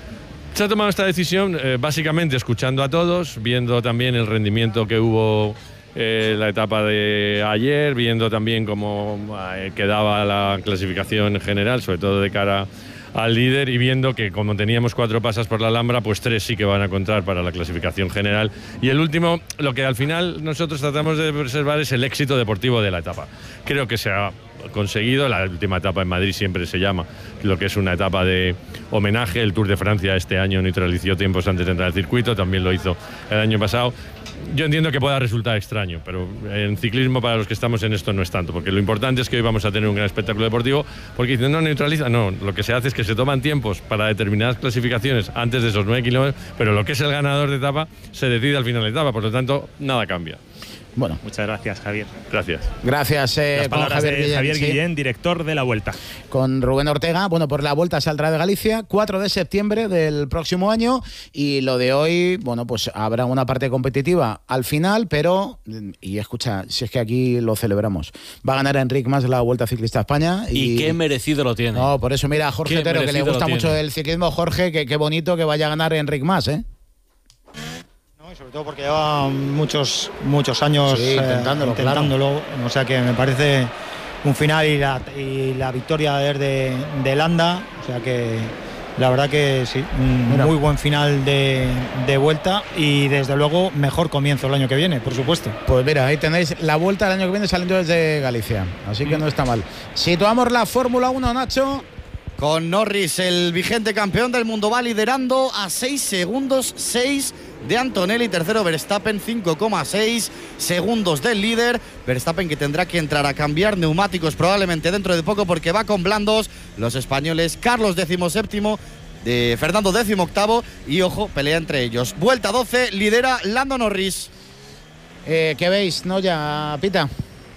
Speaker 16: Se ha tomado esta decisión eh, básicamente escuchando a todos, viendo también el rendimiento que hubo eh, la etapa de ayer, viendo también cómo eh, quedaba la clasificación general, sobre todo de cara al líder, y viendo que como teníamos cuatro pasas por la Alhambra, pues tres sí que van a contar para la clasificación general. Y el último, lo que al final nosotros tratamos de preservar es el éxito deportivo de la etapa. Creo que se ha conseguido. La última etapa en Madrid siempre se llama lo que es una etapa de homenaje. El Tour de Francia este año neutralizó tiempos antes de entrar al circuito, también lo hizo el año pasado. Yo entiendo que pueda resultar extraño, pero en ciclismo para los que estamos en esto no es tanto, porque lo importante es que hoy vamos a tener un gran espectáculo deportivo, porque dicen no neutraliza, no, lo que se hace es que se toman tiempos para determinadas clasificaciones antes de esos nueve kilómetros, pero lo que es el ganador de etapa se decide al final de la etapa, por lo tanto nada cambia.
Speaker 2: Bueno,
Speaker 15: muchas gracias, Javier.
Speaker 16: Gracias.
Speaker 2: Gracias, eh,
Speaker 15: Las palabras
Speaker 2: Javier
Speaker 15: de
Speaker 2: Guillén,
Speaker 15: Javier
Speaker 2: sí.
Speaker 15: Guillén, director de la Vuelta.
Speaker 2: Con Rubén Ortega, bueno, por la Vuelta saldrá de Galicia, cuatro de septiembre del próximo año, y lo de hoy, bueno, pues habrá una parte competitiva al final, pero, y escucha, si es que aquí lo celebramos, va a ganar Enric Mas la Vuelta Ciclista a España.
Speaker 4: Y, y qué merecido lo tiene.
Speaker 2: No, por eso mira a Jorge Otero, que le gusta mucho el ciclismo. Jorge, que qué bonito que vaya a ganar Enric Mas, ¿eh?
Speaker 3: Sobre todo porque lleva muchos muchos años
Speaker 2: sí, intentándolo,
Speaker 3: eh, intentándolo
Speaker 2: claro.
Speaker 3: O sea que me parece un final y la, y la victoria de, de, de Landa, o sea que la verdad que sí, un Mira. muy buen final de, de Vuelta y desde luego mejor comienzo el año que viene, por supuesto.
Speaker 2: Pues mira, ahí tenéis la Vuelta el año que viene saliendo desde Galicia, así que no está mal. Situamos la Fórmula uno, Nacho.
Speaker 12: Con Norris, el vigente campeón del mundo, va liderando a seis segundos, seis de Antonelli, tercero Verstappen, cinco coma seis segundos del líder. Verstappen que tendrá que entrar a cambiar neumáticos probablemente dentro de poco porque va con blandos. Los españoles, Carlos decimoséptimo, de Fernando décimo octavo y ojo, pelea entre ellos. Vuelta doce, lidera Lando Norris.
Speaker 2: Eh, ¿Qué veis, no ya, Pita?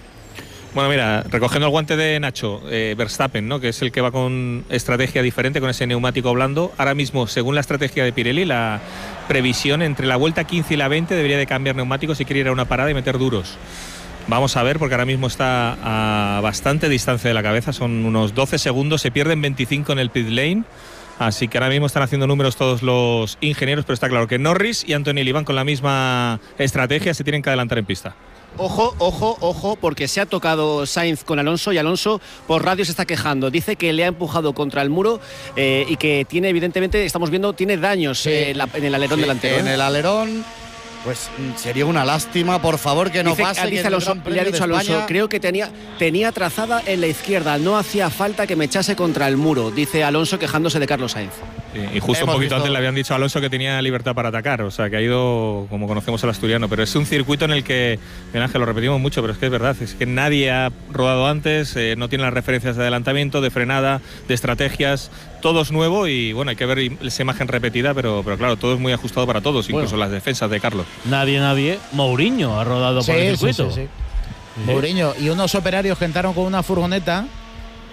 Speaker 14: Bueno, mira, recogiendo el guante de Nacho, eh, Verstappen, ¿no? Que es el que va con estrategia diferente, con ese neumático blando. Ahora mismo, según la estrategia de Pirelli, la previsión entre la vuelta quince y la veinte debería de cambiar neumáticos si quiere ir a una parada y meter duros. Vamos a ver, porque ahora mismo está a bastante distancia de la cabeza, son unos doce segundos, se pierden veinticinco en el pit lane. Así que ahora mismo están haciendo números todos los ingenieros, pero está claro que Norris y Antonelli van con la misma estrategia, se tienen que adelantar en pista.
Speaker 13: Ojo, ojo, ojo, porque se ha tocado Sainz con Alonso y Alonso por radio se está quejando. Dice que le ha empujado contra el muro eh, y que tiene, evidentemente, estamos viendo, tiene daños sí. eh, la, en el alerón sí, delantero.
Speaker 12: En el alerón, pues sería una lástima, por favor, que no
Speaker 13: dice,
Speaker 12: pase.
Speaker 13: Dice Alonso, le ha dicho Alonso, creo que tenía, tenía trazada en la izquierda, no hacía falta que me echase contra el muro, dice Alonso quejándose de Carlos Sainz.
Speaker 14: Sí, y justo
Speaker 12: Hemos
Speaker 14: un poquito
Speaker 12: visto...
Speaker 14: antes le habían dicho a Alonso que tenía libertad para atacar, o sea que ha ido, como conocemos al asturiano, pero es un circuito en el que, bien Ángel, lo repetimos mucho, pero es que es verdad, es que nadie ha rodado antes, eh, no tiene las referencias de adelantamiento, de frenada, de estrategias, todo es nuevo y bueno, hay que ver esa imagen repetida, pero, pero claro, todo es muy ajustado para todos, incluso bueno, las defensas de Carlos.
Speaker 4: Nadie, nadie, Mourinho ha rodado
Speaker 2: sí,
Speaker 4: por el circuito.
Speaker 2: Sí, sí, sí. Sí. Mourinho y unos operarios que entraron con una furgoneta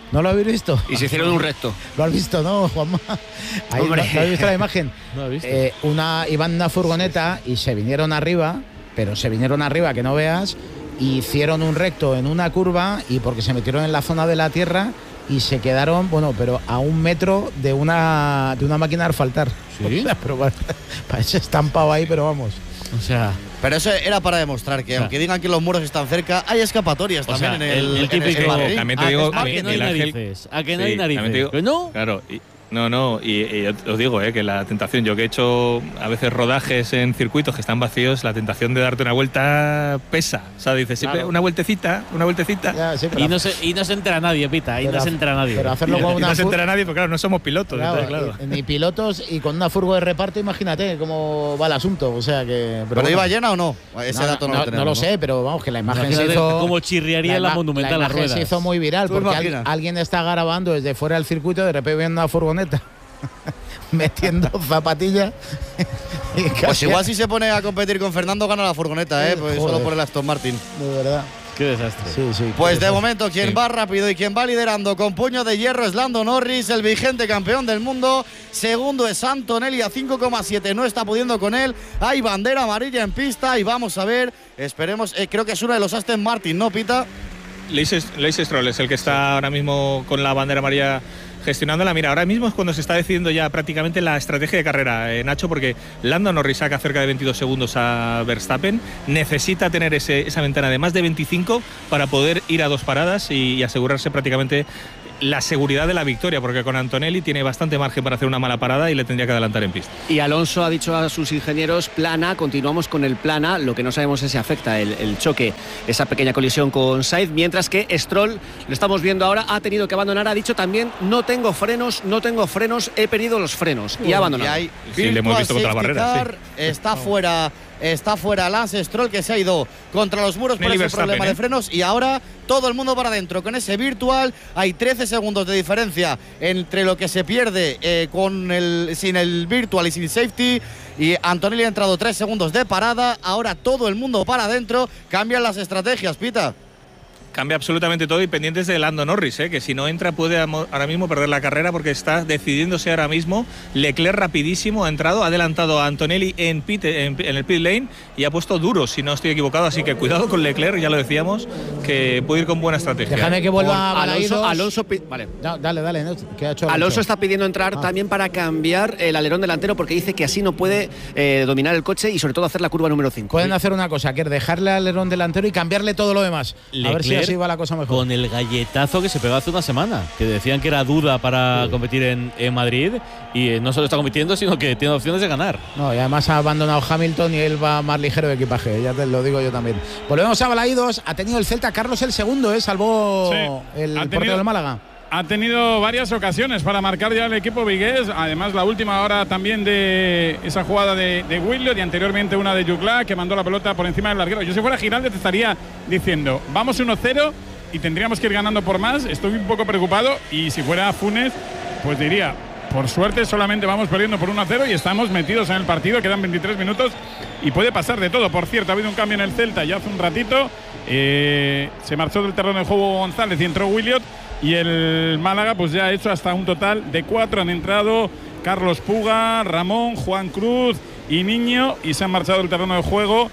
Speaker 2: ¿No lo habéis visto?
Speaker 13: Y se hicieron un recto.
Speaker 2: ¿Lo has visto, no, Juanma? Ahí, ¿no, ¿no has visto la imagen?
Speaker 4: No he visto.
Speaker 2: Eh, una, iban en una furgoneta y se vinieron arriba, pero se vinieron arriba que no veas, y hicieron un recto en una curva y porque se metieron en la zona de la tierra y se quedaron, bueno, pero a un metro de una de una máquina de asfaltar.
Speaker 4: ¿Sí?
Speaker 2: O sea, pero para, para ese estampado ahí, pero vamos.
Speaker 4: O sea...
Speaker 12: Pero eso era para demostrar que, o sea, aunque digan que los muros están cerca, hay escapatorias también
Speaker 4: sea,
Speaker 12: en el,
Speaker 4: el, el típico,
Speaker 12: en el
Speaker 14: también te digo,
Speaker 4: a, a que no hay narices. A que no hay narices.
Speaker 14: Digo,
Speaker 4: ¿no?
Speaker 14: Claro. Y, No, no, y, y os digo eh, que la tentación, yo que he hecho a veces rodajes en circuitos que están vacíos, la tentación de darte una vuelta pesa. O sea, dices, siempre
Speaker 4: claro.
Speaker 14: una vueltecita, una vueltecita.
Speaker 2: Ya, sí,
Speaker 4: y, no se, y no se entera nadie, Pita, y
Speaker 2: pero,
Speaker 4: no se entera nadie.
Speaker 2: Pero hacerlo
Speaker 14: y,
Speaker 2: con
Speaker 14: y
Speaker 2: una
Speaker 14: no se
Speaker 2: fur...
Speaker 14: entera nadie, porque claro, no somos pilotos.
Speaker 2: Claro,
Speaker 14: entonces, claro.
Speaker 2: y, ni pilotos y con una furgo de reparto, imagínate cómo va el asunto. O sea que.
Speaker 12: ¿Pero,
Speaker 2: ¿Pero
Speaker 12: iba
Speaker 2: bueno,
Speaker 12: llena o no? Ese
Speaker 2: no,
Speaker 12: dato no,
Speaker 2: no,
Speaker 12: lo tenemos.
Speaker 2: no lo sé, pero vamos, que la imagen se
Speaker 4: Imagínate
Speaker 2: hizo.
Speaker 4: cómo chirriaría la, la monumental
Speaker 2: la
Speaker 4: las ruedas.
Speaker 2: se hizo muy viral porque al, alguien está grabando desde fuera del circuito, de repente viene una furgoneta metiendo zapatillas.
Speaker 12: Pues igual si se pone a competir con Fernando gana la furgoneta, ¿eh? Pues
Speaker 2: Joder.
Speaker 12: solo por el Aston Martin.
Speaker 2: De verdad.
Speaker 4: Qué desastre.
Speaker 2: Sí, sí.
Speaker 12: Pues de momento quien sí. va rápido y quien va liderando con puño de hierro es Lando Norris, el vigente campeón del mundo. Segundo es Antonelli a cinco coma siete, no está pudiendo con él. Hay bandera amarilla en pista y vamos a ver, esperemos, eh, creo que es uno de los Aston Martin, ¿no, Pita?
Speaker 14: Lance Stroll es el que está ahora mismo con la bandera amarilla gestionándola. Mira, ahora mismo es cuando se está decidiendo ya prácticamente la estrategia de carrera, eh, Nacho, porque Lando Norris saca cerca de veintidós segundos a Verstappen, necesita tener ese, esa ventana de más de veinticinco para poder ir a dos paradas y, y asegurarse prácticamente la seguridad de la victoria, porque con Antonelli tiene bastante margen para hacer una mala parada y le tendría que adelantar en pista.
Speaker 13: Y Alonso ha dicho a sus ingenieros plan A, continuamos con el plan A, lo que no sabemos es si afecta el, el choque, esa pequeña colisión con Sainz, mientras que Stroll, lo estamos viendo ahora, ha tenido que abandonar, ha dicho también no tengo frenos, no tengo frenos, he perdido los frenos y ha abandonado.
Speaker 12: Y hay
Speaker 14: sí, le hemos visto contra la barrera.
Speaker 12: Car, sí. Está fuera. Está fuera Lance Stroll, que se ha ido contra los muros por ese problema ¿eh? de frenos, y ahora todo el mundo para adentro con ese virtual. Hay trece segundos de diferencia entre lo que se pierde eh, con el, sin el virtual y sin safety, y Antonelli ha entrado tres segundos de parada. Ahora todo el mundo para adentro. Cambian las estrategias, Pita.
Speaker 14: Cambia absolutamente todo y pendientes de Lando Norris, ¿eh? que si no entra puede ahora mismo perder la carrera porque está decidiéndose ahora mismo. Leclerc rapidísimo ha entrado, ha adelantado a Antonelli en, pit, en, en el pit lane y ha puesto duro, si no estoy equivocado, así que cuidado con Leclerc, ya lo decíamos, que puede ir con buena estrategia.
Speaker 2: Déjame que vuelva a
Speaker 13: Alonso, Alonso vale.
Speaker 2: No, dale, dale, ¿no? ¿Qué ha hecho Alonso?
Speaker 13: Alonso está pidiendo entrar
Speaker 2: ah.
Speaker 13: también para cambiar el alerón delantero porque dice que así no puede eh, dominar el coche y sobre todo hacer la curva número cinco.
Speaker 2: Pueden
Speaker 13: ¿sí?
Speaker 2: hacer una cosa, que es dejarle al alerón delantero y cambiarle todo lo demás.
Speaker 4: Leclerc,
Speaker 2: a ver si así va la cosa mejor.
Speaker 4: Con el galletazo que se pegó hace una semana, que decían que era duda para sí. competir en, en Madrid, y eh, no solo está compitiendo, sino que tiene opciones de ganar.
Speaker 2: No, y además ha abandonado Hamilton y él va más ligero de equipaje, ya te lo digo yo también. Volvemos a Balaídos, ha tenido el Celta Carlos el segundo, ¿eh? Salvó sí. el portero del Málaga.
Speaker 1: Ha tenido varias ocasiones para marcar ya el equipo vigués, además la última hora también de esa jugada de, de Williot y anteriormente una de Jugla que mandó la pelota por encima del larguero. Yo si fuera Giraldez te estaría diciendo, vamos uno cero y tendríamos que ir ganando por más, estoy un poco preocupado, y si fuera Funes, pues diría, por suerte solamente vamos perdiendo por uno a cero y estamos metidos en el partido, quedan veintitrés minutos y puede pasar de todo. Por cierto, ha habido un cambio en el Celta ya hace un ratito, eh, se marchó del terreno de juego González y entró Williot, y el Málaga pues ya ha hecho hasta un total de cuatro, han entrado Carlos Puga, Ramón, Juan Cruz y Niño, y se han marchado del terreno de juego.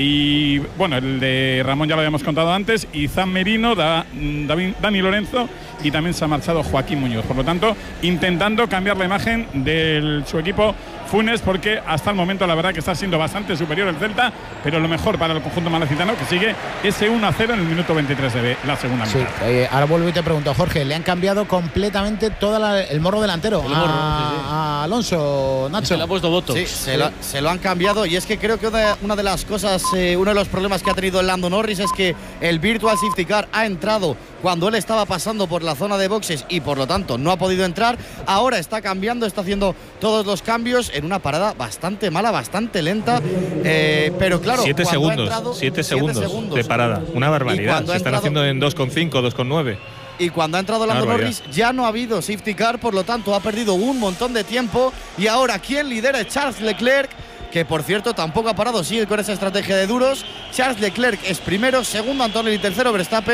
Speaker 1: Y bueno, el de Ramón ya lo habíamos contado antes, y Zan Merino, da, David, Dani Lorenzo, y también se ha marchado Joaquín Muñoz. Por lo tanto, intentando cambiar la imagen de su equipo Funes, porque hasta el momento la verdad que está siendo bastante superior el Celta, pero lo mejor para el conjunto malacitano, que sigue ese uno a cero en el minuto veintitrés de la segunda mitad.
Speaker 2: Sí, eh, ahora vuelvo y te pregunto, Jorge, le han cambiado completamente todo el morro delantero el a, morro, sí, sí. a Alonso, Nacho.
Speaker 4: Se le ha puesto votos.
Speaker 12: Sí, se lo, se lo han cambiado, y es que creo que una, una de las cosas, eh, uno de los problemas que ha tenido el Lando Norris es que el Virtual Safety Car ha entrado cuando él estaba pasando por la zona de boxes y por lo tanto no ha podido entrar. Ahora está cambiando, está haciendo todos los cambios en una parada bastante mala, bastante lenta, eh, pero claro,
Speaker 14: siete segundos,
Speaker 12: entrado,
Speaker 14: siete segundos, segundos de parada, una barbaridad. Se están entrado, haciendo en dos coma cinco, dos coma nueve.
Speaker 12: Y cuando ha entrado Lando Norris ya no ha habido safety car, por lo tanto ha perdido un montón de tiempo, y ahora quien lidera es Charles Leclerc, que por cierto tampoco ha parado, sigue con esa estrategia de duros. Charles Leclerc es primero, segundo Antonelli, tercero Verstappen,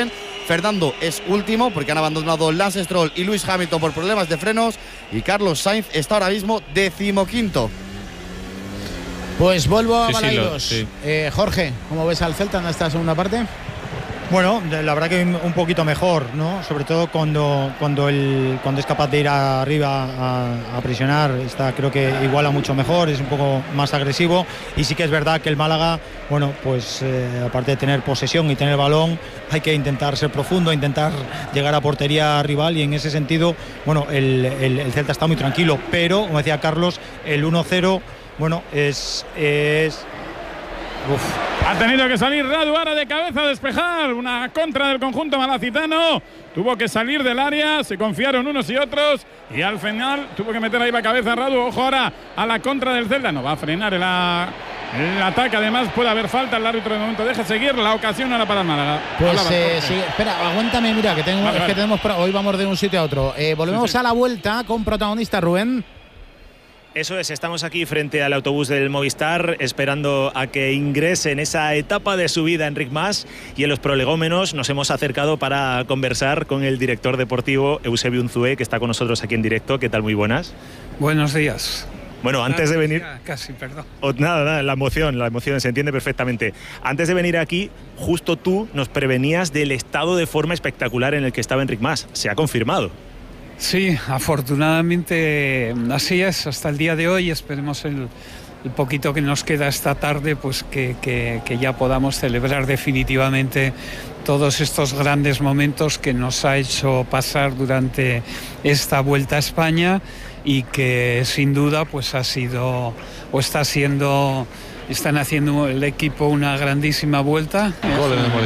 Speaker 12: Fernando es último porque han abandonado Lance Stroll y Lewis Hamilton por problemas de frenos, y Carlos Sainz está ahora mismo decimoquinto.
Speaker 2: Pues vuelvo a
Speaker 14: Sí, sí,
Speaker 2: Balaidos.
Speaker 14: lo- sí.
Speaker 2: Eh, Jorge, ¿cómo ves al Celta en esta segunda parte?
Speaker 3: Bueno, la verdad que un poquito mejor, ¿no? Sobre todo cuando, cuando, el, cuando es capaz de ir arriba a, a presionar, está, creo que iguala mucho mejor, es un poco más agresivo, y sí que es verdad que el Málaga, bueno, pues eh, aparte de tener posesión y tener balón, hay que intentar ser profundo, intentar llegar a portería rival, y en ese sentido, bueno, el, el, el Celta está muy tranquilo, pero, como decía Carlos, el uno cero, bueno, es... es uf.
Speaker 1: Ha tenido que salir Radu ahora de cabeza a despejar. Una contra del conjunto malacitano. Tuvo que salir del área, se confiaron unos y otros y al final tuvo que meter ahí la cabeza Radu. Ojo ahora a la contra del Celta. No va a frenar el, el ataque. Además puede haber falta. El árbitro de momento deja seguir. La ocasión ahora para el Málaga.
Speaker 2: Pues
Speaker 1: Hablaba,
Speaker 2: eh,
Speaker 1: Jorge.
Speaker 2: sí, espera, aguántame, mira, que, tengo,
Speaker 1: Vale,
Speaker 2: es
Speaker 1: vale.
Speaker 2: que tenemos, hoy vamos de un sitio a otro. Eh, volvemos
Speaker 1: Sí, sí.
Speaker 2: a la vuelta con protagonista Rubén.
Speaker 15: Eso es, estamos aquí frente al autobús del Movistar esperando a que ingrese en esa etapa de subida Enric Mas, y en los prolegómenos nos hemos acercado para conversar con el director deportivo Eusebio Unzué, que está con nosotros aquí en directo. ¿Qué tal? Muy buenas.
Speaker 17: Buenos días.
Speaker 15: Bueno, antes de venir...
Speaker 17: Ya, casi, perdón.
Speaker 15: Oh, nada, nada, la emoción, la emoción se entiende perfectamente. Antes de venir aquí, justo tú nos prevenías del estado de forma espectacular en el que estaba Enric Mas. Se ha confirmado.
Speaker 17: Sí, afortunadamente así es, hasta el día de hoy. Esperemos el, el poquito que nos queda esta tarde, pues que, que, que ya podamos celebrar definitivamente todos estos grandes momentos que nos ha hecho pasar durante esta Vuelta a España, y que sin duda pues ha sido o está siendo, están haciendo el equipo una grandísima vuelta.
Speaker 6: Gol en el